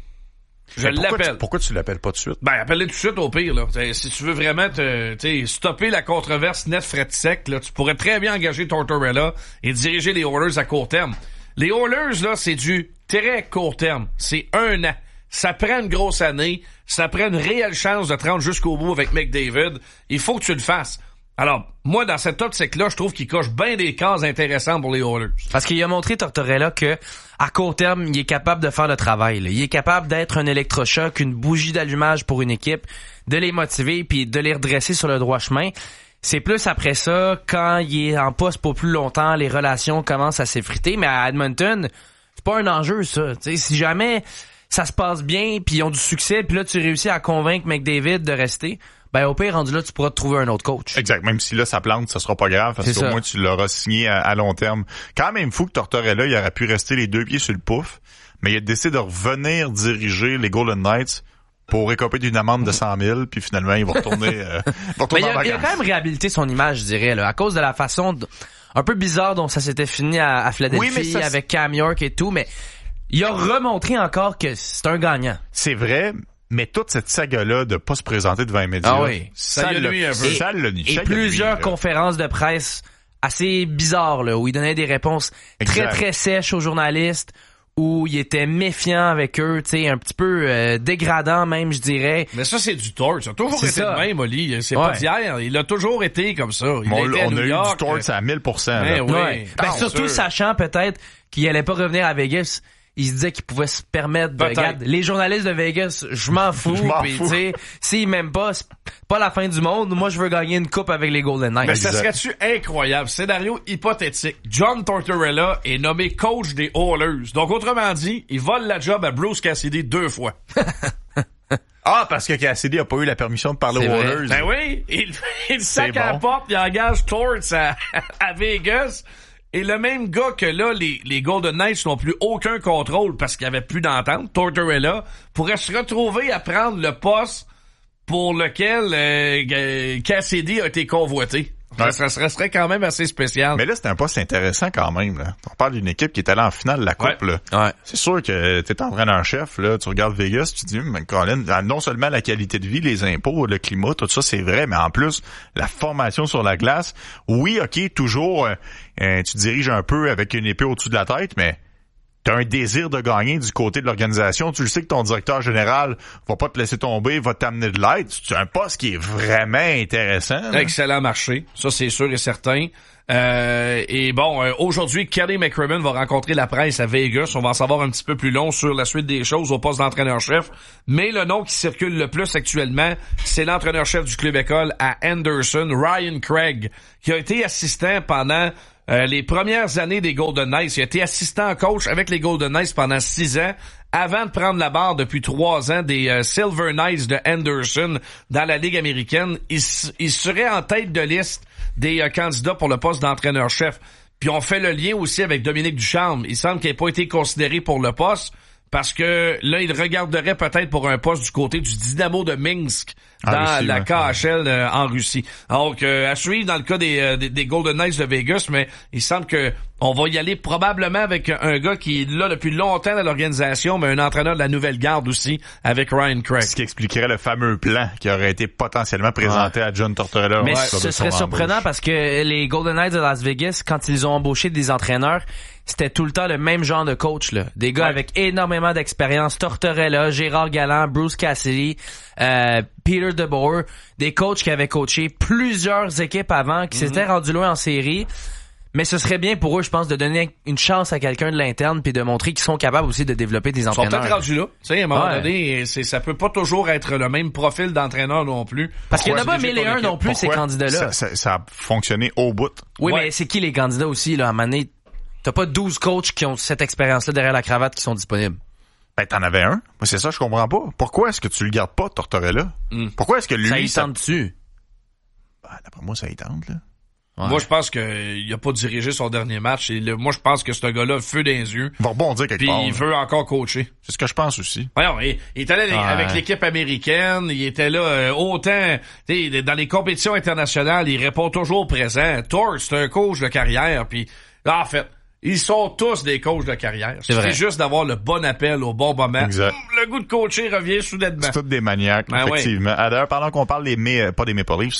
C: Je l'appelle.
B: Pourquoi tu l'appelles pas tout de suite?
C: Ben, appelle-le tout de suite au pire, là. Si tu veux vraiment stopper la controverse net fret sec, là, tu pourrais très bien engager Tortorella et diriger les Oilers à court terme. Les Oilers, là, c'est du très court terme. C'est 1 an. Ça prend une grosse année. Ça prend une réelle chance de te rendre jusqu'au bout avec McDavid. Il faut que tu le fasses. Alors, moi, dans cette optique-là, je trouve qu'il coche bien des cases intéressantes pour les Oilers.
F: Parce qu'il a montré, Tortorella, que à court terme, il est capable de faire le travail. Là. Il est capable d'être un électrochoc, une bougie d'allumage pour une équipe, de les motiver puis de les redresser sur le droit chemin. C'est plus après ça, quand il est en poste pour plus longtemps, les relations commencent à s'effriter. Mais à Edmonton, c'est pas un enjeu, ça. T'sais, si jamais ça se passe bien, puis ils ont du succès, puis là, tu réussis à convaincre McDavid de rester, ben au pire, rendu là, tu pourras te trouver un autre coach.
B: Exact. Même si là, ça plante, ça sera pas grave, parce qu'au moins, tu l'auras signé à long terme. Quand même fou que Tortorella, il aurait pu rester les 2 pieds sur le pouf, mais il a décidé de revenir diriger les Golden Knights pour récoper d'une amende de 100 000, puis finalement, il va retourner,
F: mais il a quand même réhabilité son image, je dirais, là, à cause de la façon un peu bizarre dont ça s'était fini à Philadelphie, avec Cam York et tout, mais il a remontré encore que c'est un gagnant.
B: C'est vrai, mais toute cette saga-là de pas se présenter devant les médias,
C: ça l'a nuit un peu.
F: Et plusieurs conférences de presse assez bizarres, là, où il donnait des réponses très, très sèches aux journalistes, où il était méfiant avec eux, tu sais, un petit peu dégradant même, je dirais.
C: Mais ça, c'est du torch. Ça a toujours été le même, Oli. C'est pas d'hier. Il a toujours été comme ça.
B: On a eu du torch à 1000%.
F: Surtout sachant peut-être qu'il allait pas revenir à Vegas. Il se disait qu'il pouvait se permettre de... Regarde, les journalistes de Vegas, je m'en fous. Puis tu sais, s'ils m'aiment pas, c'est pas la fin du monde. Moi, je veux gagner une coupe avec les Golden Knights.
C: Mais ça serait-tu incroyable? Scénario hypothétique. John Tortorella est nommé coach des Oilers. Donc, autrement dit, il vole la job à Bruce Cassidy 2 fois.
B: Parce que Cassidy a pas eu la permission de parler aux Oilers.
C: Ben oui, il sac à la porte, il engage Torts à Vegas. Et le même gars que là, les Golden Knights n'ont plus aucun contrôle parce qu'il n'y avait plus d'entente, Tortorella, pourrait se retrouver à prendre le poste pour lequel Cassidy a été convoité.
B: Ouais.
C: Ça serait quand même assez spécial.
B: Mais là, c'est un poste intéressant quand même, là. On parle d'une équipe qui est allée en finale de la Coupe,
C: Ouais.
B: là.
F: Ouais.
B: C'est sûr que t'es entraîneur-chef, là. Tu regardes Vegas, tu te dis, mais Colin, non seulement la qualité de vie, les impôts, le climat, tout ça, c'est vrai, mais en plus, la formation sur la glace. Oui, OK, toujours, tu diriges un peu avec une épée au-dessus de la tête, mais t'as un désir de gagner du côté de l'organisation. Tu le sais que ton directeur général va pas te laisser tomber, va t'amener de l'aide. C'est un poste qui est vraiment intéressant. Là.
C: Excellent marché, ça c'est sûr et certain. Et bon, aujourd'hui, Kelly McCrimmon va rencontrer la presse à Vegas. On va en savoir un petit peu plus long sur la suite des choses au poste d'entraîneur-chef. Mais le nom qui circule le plus actuellement, c'est l'entraîneur-chef du club école à Anderson, Ryan Craig, qui a été assistant pendant les premières années des Golden Knights. Il a été assistant coach avec les Golden Knights pendant 6 ans, avant de prendre la barre depuis 3 ans des Silver Knights de Anderson dans la Ligue américaine. Il serait en tête de liste des candidats pour le poste d'entraîneur-chef. Puis on fait le lien aussi avec Dominique Ducharme. Il semble qu'il n'ait pas été considéré pour le poste parce que là, il regarderait peut-être pour un poste du côté du Dynamo de Minsk dans la KHL en Russie. Donc, à suivre dans le cas des Golden Knights de Vegas, mais il semble que on va y aller probablement avec un gars qui est là depuis longtemps dans l'organisation, mais un entraîneur de la nouvelle garde aussi, avec Ryan Craig.
B: Ce qui expliquerait le fameux plan qui aurait été potentiellement présenté à John Tortorella.
F: Mais ce serait surprenant parce que les Golden Knights de Las Vegas, quand ils ont embauché des entraîneurs, c'était tout le temps le même genre de coach, là. Des gars avec énormément d'expérience. Tortorella, Gérard Galland, Bruce Cassidy, Peter DeBoer, des coachs qui avaient coaché plusieurs équipes avant, qui s'étaient rendus loin en série. Mais ce serait bien pour eux, je pense, de donner une chance à quelqu'un de l'interne puis de montrer qu'ils sont capables aussi de développer des entraîneurs.
C: Ils sont peut-être rendus là. Tu sais, à un moment donné, ça peut pas toujours être le même profil d'entraîneur non plus.
F: Parce qu'il n'y en a pas 1001 non plus, ces candidats-là.
B: Ça a fonctionné au bout.
F: Oui, mais c'est qui les candidats aussi, là, à un moment donné? T'as pas 12 coachs qui ont cette expérience-là derrière la cravate qui sont disponibles.
B: Ben, t'en avais un. Moi, c'est ça, je comprends pas. Pourquoi est-ce que tu le gardes pas, Tortorella? Pourquoi est-ce que lui...
F: Ça y tente dessus.
B: Ben, d'après moi, ça y tente, là.
C: Ouais. Moi, je pense qu'il a pas dirigé son dernier match. Et moi, je pense que ce gars-là, feu dans les yeux.
B: Il va rebondir quelque part.
C: Puis il veut encore coacher.
B: C'est ce que je pense aussi.
C: Voyons, il était là avec l'équipe américaine. Il était là autant... Dans les compétitions internationales, il répond toujours présent. Torts, c'est un coach de carrière. Puis en fait... Ils sont tous des coachs de carrière. C'est juste d'avoir le bon appel au bon moment.
B: Exact.
C: Le goût de coacher revient soudainement.
B: C'est tous des maniaques, effectivement. Ouais. D'ailleurs, pendant qu'on parle pas des Maple Leafs,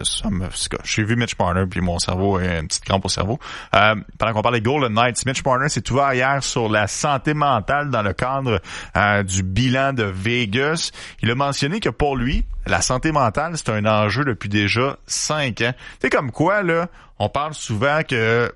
B: j'ai vu Mitch Marner, puis mon cerveau a une petite crampe au cerveau. Pendant qu'on parle des Golden Knights, Mitch Marner s'est ouvert hier sur la santé mentale dans le cadre du bilan de Vegas. Il a mentionné que pour lui, la santé mentale, c'est un enjeu depuis déjà 5 ans. C'est comme quoi, là, on parle souvent que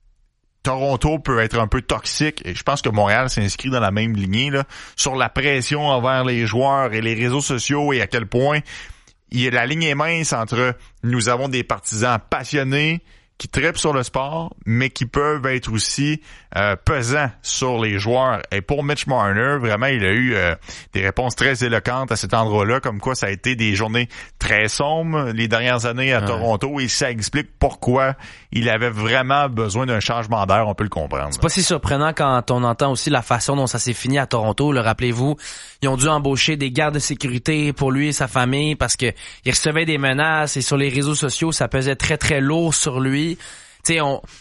B: Toronto peut être un peu toxique et je pense que Montréal s'inscrit dans la même lignée là, sur la pression envers les joueurs et les réseaux sociaux et à quel point la ligne est mince entre nous avons des partisans passionnés qui trippent sur le sport, mais qui peuvent être aussi pesants sur les joueurs. Et pour Mitch Marner, vraiment, il a eu des réponses très éloquentes à cet endroit-là, comme quoi ça a été des journées très sombres les dernières années à Toronto, et ça explique pourquoi il avait vraiment besoin d'un changement d'air, on peut le comprendre.
F: C'est pas si surprenant quand on entend aussi la façon dont ça s'est fini à Toronto. Le rappelez-vous, ils ont dû embaucher des gardes de sécurité pour lui et sa famille parce que il recevait des menaces et sur les réseaux sociaux, ça pesait très très lourd sur lui. Tu sais,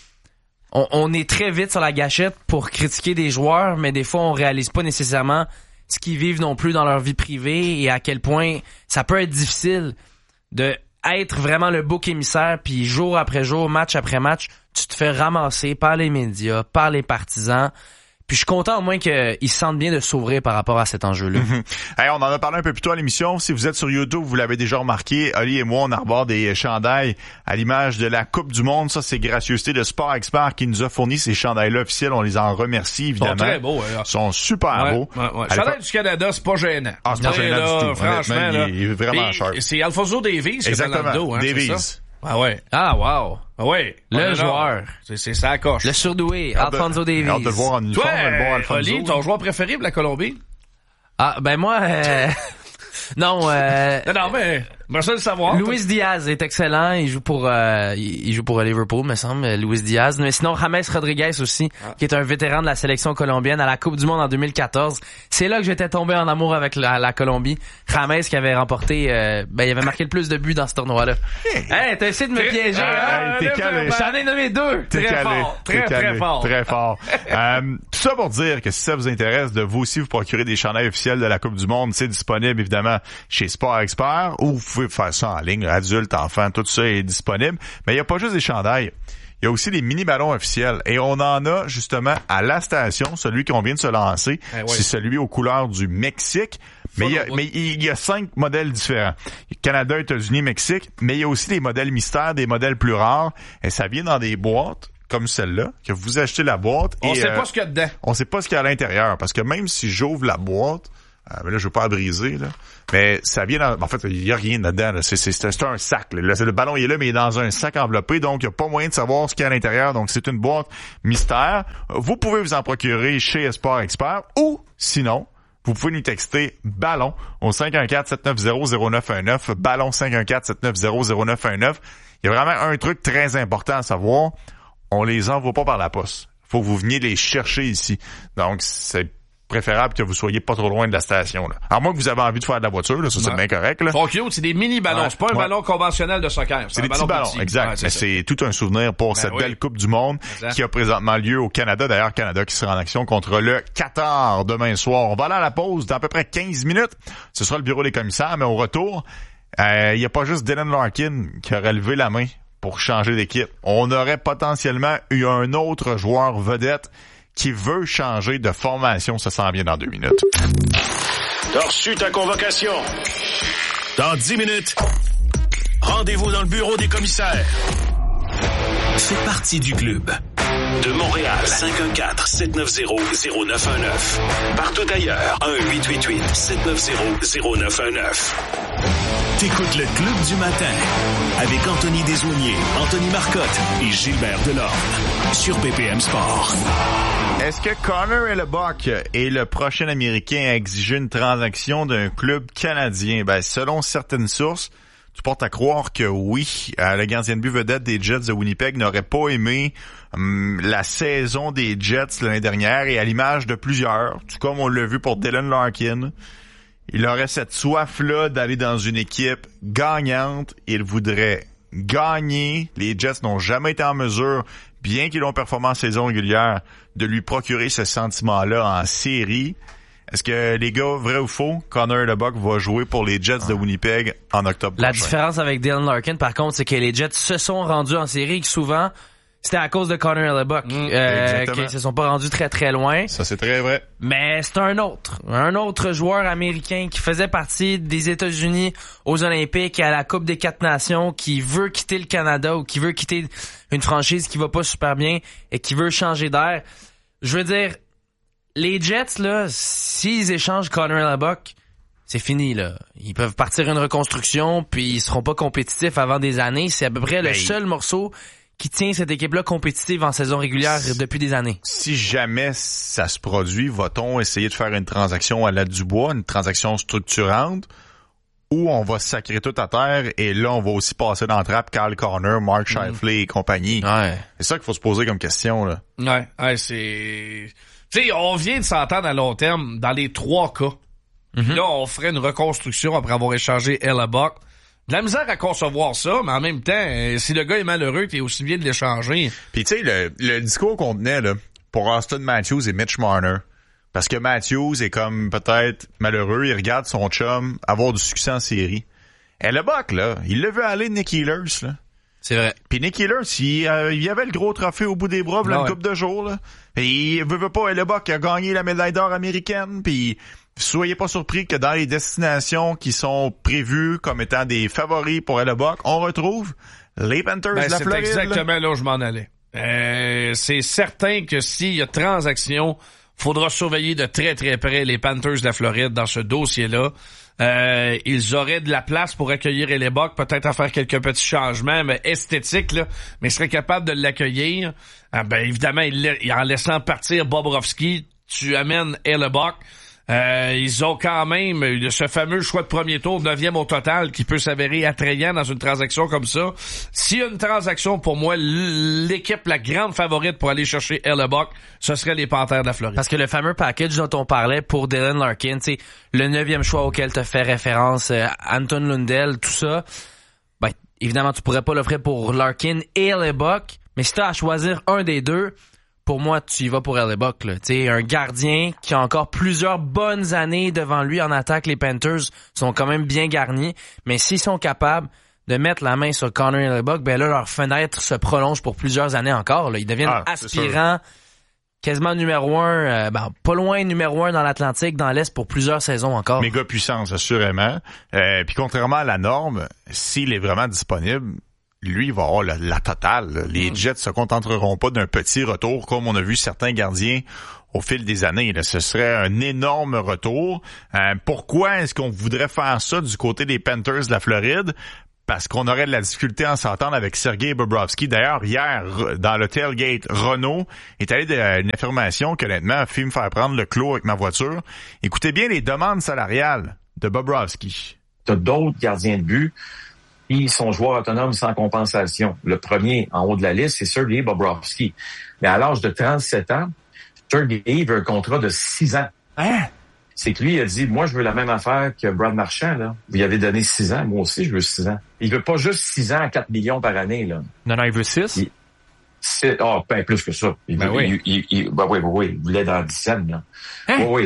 F: on est très vite sur la gâchette pour critiquer des joueurs, mais des fois on réalise pas nécessairement ce qu'ils vivent non plus dans leur vie privée et à quel point ça peut être difficile de être vraiment le bouc émissaire, puis jour après jour, match après match, tu te fais ramasser par les médias, par les partisans. Puis je suis content au moins qu'ils se sentent bien de s'ouvrir par rapport à cet enjeu-là.
B: Hey, on en a parlé un peu plus tôt à l'émission. Si vous êtes sur YouTube, vous l'avez déjà remarqué, Oli et moi, on arbore des chandails à l'image de la Coupe du Monde. Ça, c'est gracieuseté de Sport Expert qui nous a fourni ces chandails-là officiels. On les en remercie, évidemment.
C: Ils sont très beaux.
B: Ils sont super beaux.
C: Chandail du Canada, c'est pas gênant.
B: Ah, c'est pas gênant du tout.
C: Franchement, là,
B: il est vraiment sharp.
C: C'est Alfonso Davies qui est dans le dos. Hein,
B: Davies.
C: Ah ouais.
F: Ah wow.
C: Ah ouais.
F: Le joueur.
C: C'est ça coche.
F: Le surdoué, Alfonso Davies.
B: Hâte de le voir en uniforme, le bon Alfonso.
C: Oli, ton joueur préféré pour la Colombie?
F: Ah ben moi non
C: mais Merci de le savoir.
F: Luis Diaz est excellent. Il joue pour Liverpool, me semble, Luis Diaz. Mais sinon, James Rodriguez aussi, qui est un vétéran de la sélection colombienne à la Coupe du Monde en 2014. C'est là que j'étais tombé en amour avec la Colombie. James qui avait remporté, il avait marqué le plus de buts dans ce tournoi-là. Hey, t'as essayé de me piéger, hein?
B: T'es calé.
F: J'en ai nommé 2.
C: Très fort.
B: Très fort. Tout ça pour dire que si ça vous intéresse de vous aussi vous procurer des chandails officiels de la Coupe du Monde, c'est disponible évidemment chez Sport Expert, ou vous pouvez faire ça en ligne, adultes, enfants, tout ça est disponible. Mais il n'y a pas juste des chandails. Il y a aussi des mini-ballons officiels. Et on en a justement à la station, celui qu'on vient de se lancer. C'est celui aux couleurs du Mexique. Mais il y a 5 modèles différents. Canada, États-Unis, Mexique. Mais il y a aussi des modèles mystères, des modèles plus rares. Et ça vient dans des boîtes comme celle-là, que vous achetez la boîte.
C: On sait pas ce qu'il y a dedans.
B: On sait pas ce qu'il y a à l'intérieur. Parce que même si j'ouvre la boîte, mais là, je veux pas la briser, là. Mais ça vient dans, en fait, il y a rien dedans, là. C'est un sac, là. Le ballon, il est là, mais il est dans un sac enveloppé. Donc, il y a pas moyen de savoir ce qu'il y a à l'intérieur. Donc, c'est une boîte mystère. Vous pouvez vous en procurer chez Sport Expert, ou, sinon, vous pouvez nous texter ballon au 514-790-0919, ballon 514-790-0919. Il y a vraiment un truc très important à savoir. On les envoie pas par la poste. Faut que vous veniez les chercher ici. Donc, c'est préférable que vous soyez pas trop loin de la station, là. Alors, moi, que vous avez envie de faire de la voiture, là, ça, c'est bien correct, là.
C: Sont cute, c'est des mini-ballons. C'est pas un ballon conventionnel de soccer.
B: C'est des petits ballons, petit. Exact. Mais c'est tout un souvenir pour cette belle Coupe du Monde qui a présentement lieu au Canada. D'ailleurs, Canada qui sera en action contre le Qatar demain soir. On va aller à la pause dans à peu près 15 minutes. Ce sera le bureau des commissaires, mais au retour, il y a pas juste Dylan Larkin qui aurait levé la main pour changer d'équipe. On aurait potentiellement eu un autre joueur vedette qui veut changer de formation. Ça s'en vient dans 2 minutes.
D: T'as reçu ta convocation. Dans 10 minutes, rendez-vous dans le bureau des commissaires. Fais partie du club. De Montréal, 514-790-0919. Partout ailleurs, 1-888-790-0919. T'écoutes le Club du matin avec Anthony Desaulniers, Anthony Marcotte et Gilbert Delorme sur PPM Sport.
B: Est-ce que Connor Hellebuyck est le prochain Américain à exiger une transaction d'un club canadien? Ben, selon certaines sources, tu portes à croire que oui. Le gardien de but vedette des Jets de Winnipeg n'aurait pas aimé la saison des Jets l'année dernière, et à l'image de plusieurs, tout comme on l'a vu pour Dylan Larkin, il aurait cette soif-là d'aller dans une équipe gagnante. Il voudrait gagner. Les Jets n'ont jamais été en mesure, bien qu'ils ont performé en saison régulière, de lui procurer ce sentiment-là en série. Est-ce que, les gars, vrai ou faux, Connor Hellebuyck va jouer pour les Jets de Winnipeg en octobre prochain?
F: La différence avec Dylan Larkin, par contre, c'est que les Jets se sont rendus en série, que souvent, c'était à cause de Connor Hellebuyck qu'ils se sont pas rendus très très loin.
B: Ça, c'est très vrai.
F: Mais c'est un autre joueur américain qui faisait partie des États-Unis aux Olympiques et à la Coupe des 4 Nations, qui veut quitter le Canada ou qui veut quitter une franchise qui va pas super bien et qui veut changer d'air. Je veux dire, les Jets, là, s'ils échangent Connor Hellebuyck, c'est fini, là. Ils peuvent partir une reconstruction, puis ils seront pas compétitifs avant des années. C'est à peu près le seul morceau qui tient cette équipe-là compétitive en saison régulière depuis des années.
B: Si jamais ça se produit, va-t-on essayer de faire une transaction à la Dubois, une transaction structurante, ou on va sacrer tout à terre et là, on va aussi passer dans la trappe Kyle Connor, Mark Scheifele et compagnie?
F: Ouais.
B: C'est ça qu'il faut se poser comme question, là.
C: Ouais, c'est... Tu sais, on vient de s'entendre à long terme dans les 3 cas. Mm-hmm. Là, on ferait une reconstruction après avoir échangé Hellebuyck. De la misère à concevoir ça, mais en même temps, si le gars est malheureux, t'es aussi bien de l'échanger.
B: Puis tu sais, le discours qu'on tenait là pour Austin Matthews et Mitch Marner, parce que Matthews est comme peut-être malheureux, il regarde son chum avoir du succès en série. Hellebuyck, là, il l'a vu aller Nick Ehlers, là.
F: C'est vrai.
B: Puis Nick Ehlers, il avait le gros trophée au bout des bras, là, une couple de jours, là. Et il veut pas, Hellebuyck a gagné la médaille d'or américaine, puis soyez pas surpris que dans les destinations qui sont prévues comme étant des favoris pour Hellebuyck, on retrouve les Panthers de la Floride.
C: C'est exactement là où je m'en allais. C'est certain que s'il y a transaction, faudra surveiller de très très près les Panthers de la Floride dans ce dossier-là. Ils auraient de la place pour accueillir Hellebuyck, peut-être à faire quelques petits changements, mais esthétiques, là, mais seraient capables de l'accueillir. Ben évidemment, en laissant partir Bobrovsky, tu amènes Hellebuyck. Ils ont quand même ce fameux choix de premier tour, 9e au total, qui peut s'avérer attrayant dans une transaction comme ça. S'il y a une transaction, pour moi, l'équipe la grande favorite pour aller chercher Hellebuyck, ce serait les Panthères de la Floride.
F: Parce que le fameux package dont on parlait pour Dylan Larkin, tu sais, le 9e choix auquel tu fait référence, Anton Lundell, tout ça, ben, évidemment, tu pourrais pas l'offrir pour Larkin et Hellebuyck, mais si t'as à choisir un des deux, pour moi, tu y vas pour Hellebuyck, là. Tu sais, un gardien qui a encore plusieurs bonnes années devant lui en attaque. Les Panthers sont quand même bien garnis. Mais s'ils sont capables de mettre la main sur Connor Hellebuyck, ben là, leur fenêtre se prolonge pour plusieurs années encore, là. Ils deviennent aspirants, quasiment numéro 1, pas loin numéro 1 dans l'Atlantique, dans l'Est pour plusieurs saisons encore.
B: Méga puissance, assurément. Puis contrairement à la norme, s'il est vraiment disponible, lui, il va avoir la totale. Là. Les Jets se contenteront pas d'un petit retour comme on a vu certains gardiens au fil des années. Là. Ce serait un énorme retour. Pourquoi est-ce qu'on voudrait faire ça du côté des Panthers de la Floride? Parce qu'on aurait de la difficulté à s'entendre avec Sergei Bobrovsky. D'ailleurs, hier, dans le tailgate, Renault est allé d'une affirmation qui, honnêtement, a fait me faire prendre le clos avec ma voiture. Écoutez bien les demandes salariales de Bobrovsky.
E: T'as d'autres gardiens de but qui sont joueurs autonomes sans compensation. Le premier en haut de la liste, c'est Sergei Bobrovsky. Mais à l'âge de 37 ans, Sergei veut un contrat de 6 ans.
F: Hein?
E: C'est que lui, il a dit, moi, je veux la même affaire que Brad Marchand, là. Vous y avez donné 6 ans. Moi aussi, je veux 6 ans. Il veut pas juste 6 ans à 4 millions par année, là.
F: Non, il veut 6.
E: Plus que ça. Il voulait dans la dizaine, là.
F: Hein?
E: Oui.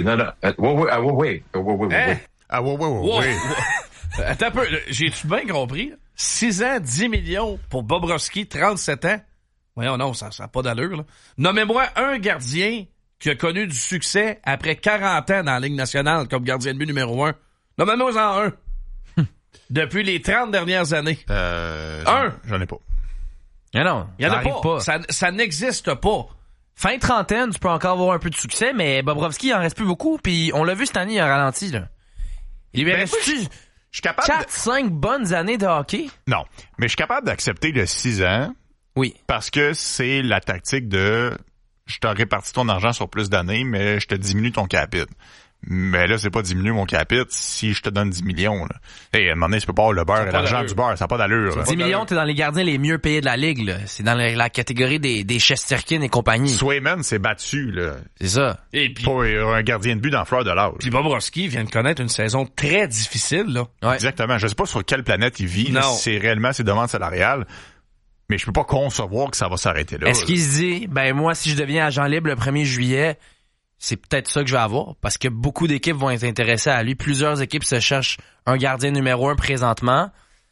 C: Attends un peu, j'ai-tu bien compris? 6 ans, 10 millions pour Bobrovsky, 37 ans? Voyons, non, ça n'a pas d'allure, là. Nommez-moi un gardien qui a connu du succès après 40 ans dans la Ligue nationale comme gardien de but numéro 1. Nommez-moi-en un. Depuis les 30 dernières années.
B: J'en ai pas.
F: Mais non,
C: il y en a pas. Ça n'existe pas.
F: Fin trentaine, tu peux encore avoir un peu de succès, mais Bobrovsky, il en reste plus beaucoup, puis on l'a vu cette année, il a ralenti, là. Il lui reste-tu...
B: Je suis capable
F: 4-5 bonnes années de hockey?
B: Non, mais je suis capable d'accepter le 6 ans.
F: Oui.
B: Parce que c'est la tactique de je te répartis ton argent sur plus d'années, mais je te diminue ton capite. Mais là, c'est pas diminuer mon capite si je te donne 10 millions. Là. Hey, à un moment donné, tu peux pas avoir le beurre et l'argent du beurre, ça n'a pas d'allure.
F: 10 millions, t'es dans les gardiens les mieux payés de la Ligue. Là. C'est dans la catégorie des Shesterkin et compagnie.
B: Swayman s'est battu. Là.
F: C'est ça.
C: Et puis,
B: pour un gardien de but dans fleur de l'âge.
C: Puis Bobrovsky vient de connaître une saison très difficile. Là.
F: Ouais.
B: Exactement. Je sais pas sur quelle planète il vit, là, si c'est réellement ses demandes salariales. Mais je peux pas concevoir que ça va s'arrêter là.
F: Est-ce qu'il se dit, moi, si je deviens agent libre le 1er juillet, c'est peut-être ça que je vais avoir? Parce que beaucoup d'équipes vont être intéressées à lui. Plusieurs équipes se cherchent un gardien numéro 1 présentement.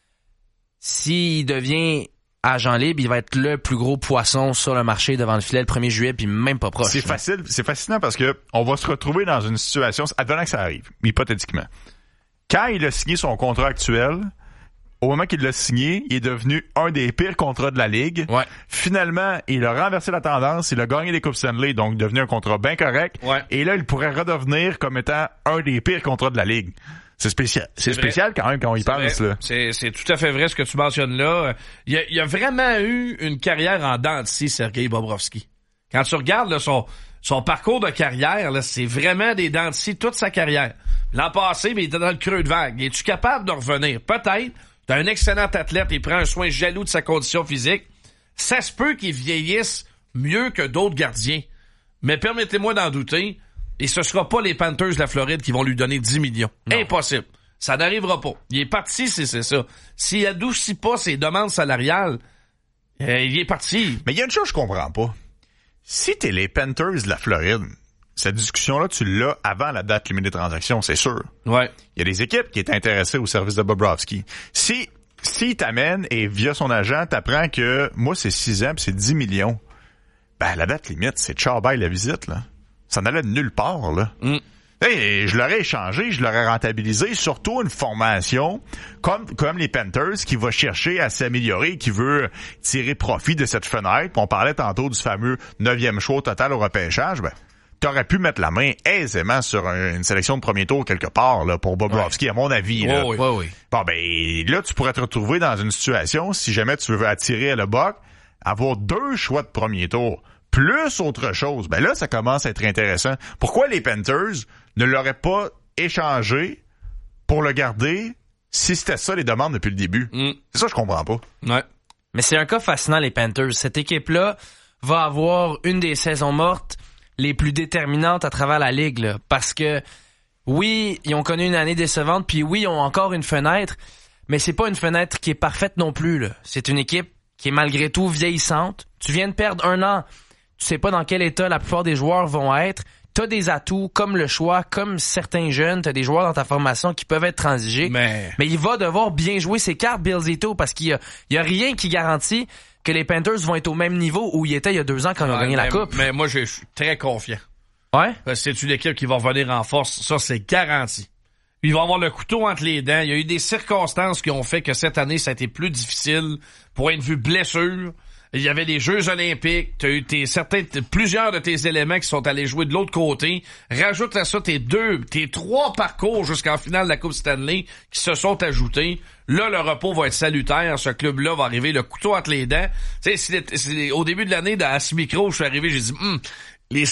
F: S'il devient agent libre, il va être le plus gros poisson sur le marché devant le filet le 1er juillet, puis même pas proche.
B: C'est fascinant parce que on va se retrouver dans une situation, advenant que ça arrive, hypothétiquement. Quand il a signé son contrat actuel, au moment qu'il l'a signé, il est devenu un des pires contrats de la Ligue.
F: Ouais.
B: Finalement, il a renversé la tendance, il a gagné les Coupes Stanley, donc devenu un contrat bien correct.
C: Ouais.
B: Et là, il pourrait redevenir comme étant un des pires contrats de la Ligue. C'est spécial. C'est spécial quand même quand on y pense. Là.
C: C'est tout à fait vrai ce que tu mentionnes là. Il a vraiment eu une carrière en dents de scie, Sergei Bobrovsky. Quand tu regardes là, son parcours de carrière, là, c'est vraiment des dents de scie toute sa carrière. L'an passé, il était dans le creux de vague. Es-tu capable de revenir? Peut-être. T'as un excellent athlète, il prend un soin jaloux de sa condition physique. Ça se peut qu'il vieillisse mieux que d'autres gardiens. Mais permettez-moi d'en douter, et ce sera pas les Panthers de la Floride qui vont lui donner 10 millions. Non. Impossible. Ça n'arrivera pas. Il est parti, c'est ça. S'il adoucit pas ses demandes salariales, il est parti.
B: Mais il y a une chose que je comprends pas. Si t'es les Panthers de la Floride, cette discussion-là, tu l'as avant la date limite des transactions, c'est sûr.
C: Ouais.
B: Il y a des équipes qui étaient intéressées au service de Bobrovsky. Si t'amène et via son agent, t'apprends que moi, c'est 6 ans pis c'est 10 millions, la date limite, c'est ciao bye la visite, là. Ça n'allait de nulle part, là. Hey, je l'aurais échangé, je l'aurais rentabilisé, surtout une formation comme les Panthers qui va chercher à s'améliorer, qui veut tirer profit de cette fenêtre. On parlait tantôt du fameux 9e choix total au repêchage, t'aurais pu mettre la main aisément sur une sélection de premier tour quelque part là pour Bobrovsky, à mon avis. Là.
F: Oui.
B: Bon, là, tu pourrais te retrouver dans une situation, si jamais tu veux attirer Hellebuyck, avoir 2 choix de premier tour, plus autre chose, ben là, ça commence à être intéressant. Pourquoi les Panthers ne l'auraient pas échangé pour le garder si c'était ça les demandes depuis le début? C'est ça, je comprends pas.
C: Ouais.
F: Mais c'est un cas fascinant, les Panthers. Cette équipe-là va avoir une des saisons mortes les plus déterminantes à travers la ligue, là, parce que oui, ils ont connu une année décevante, puis oui, ils ont encore une fenêtre, mais c'est pas une fenêtre qui est parfaite non plus, là. C'est une équipe qui est malgré tout vieillissante. Tu viens de perdre 1 an. Tu sais pas dans quel état la plupart des joueurs vont être. T'as des atouts, comme le choix, comme certains jeunes. T'as des joueurs dans ta formation qui peuvent être transigés. Mais il va devoir bien jouer ses cartes, Bill Zito, parce qu'il y a rien qui garantit que les Panthers vont être au même niveau où ils étaient il y a 2 ans quand ils ont gagné la Coupe.
C: Mais moi, je suis très confiant.
F: Ouais?
C: C'est une équipe qui va revenir en force. Ça, c'est garanti. Ils vont avoir le couteau entre les dents. Il y a eu des circonstances qui ont fait que cette année, ça a été plus difficile. Point de vue blessure. Il y avait des Jeux olympiques. Tu as eu plusieurs de tes éléments qui sont allés jouer de l'autre côté. Rajoute à ça tes 3 parcours jusqu'en finale de la Coupe Stanley qui se sont ajoutés. Là, le repos va être salutaire. Ce club-là va arriver le couteau entre les dents. Tu sais, au début de l'année, à ce micro, je suis arrivé, j'ai dit,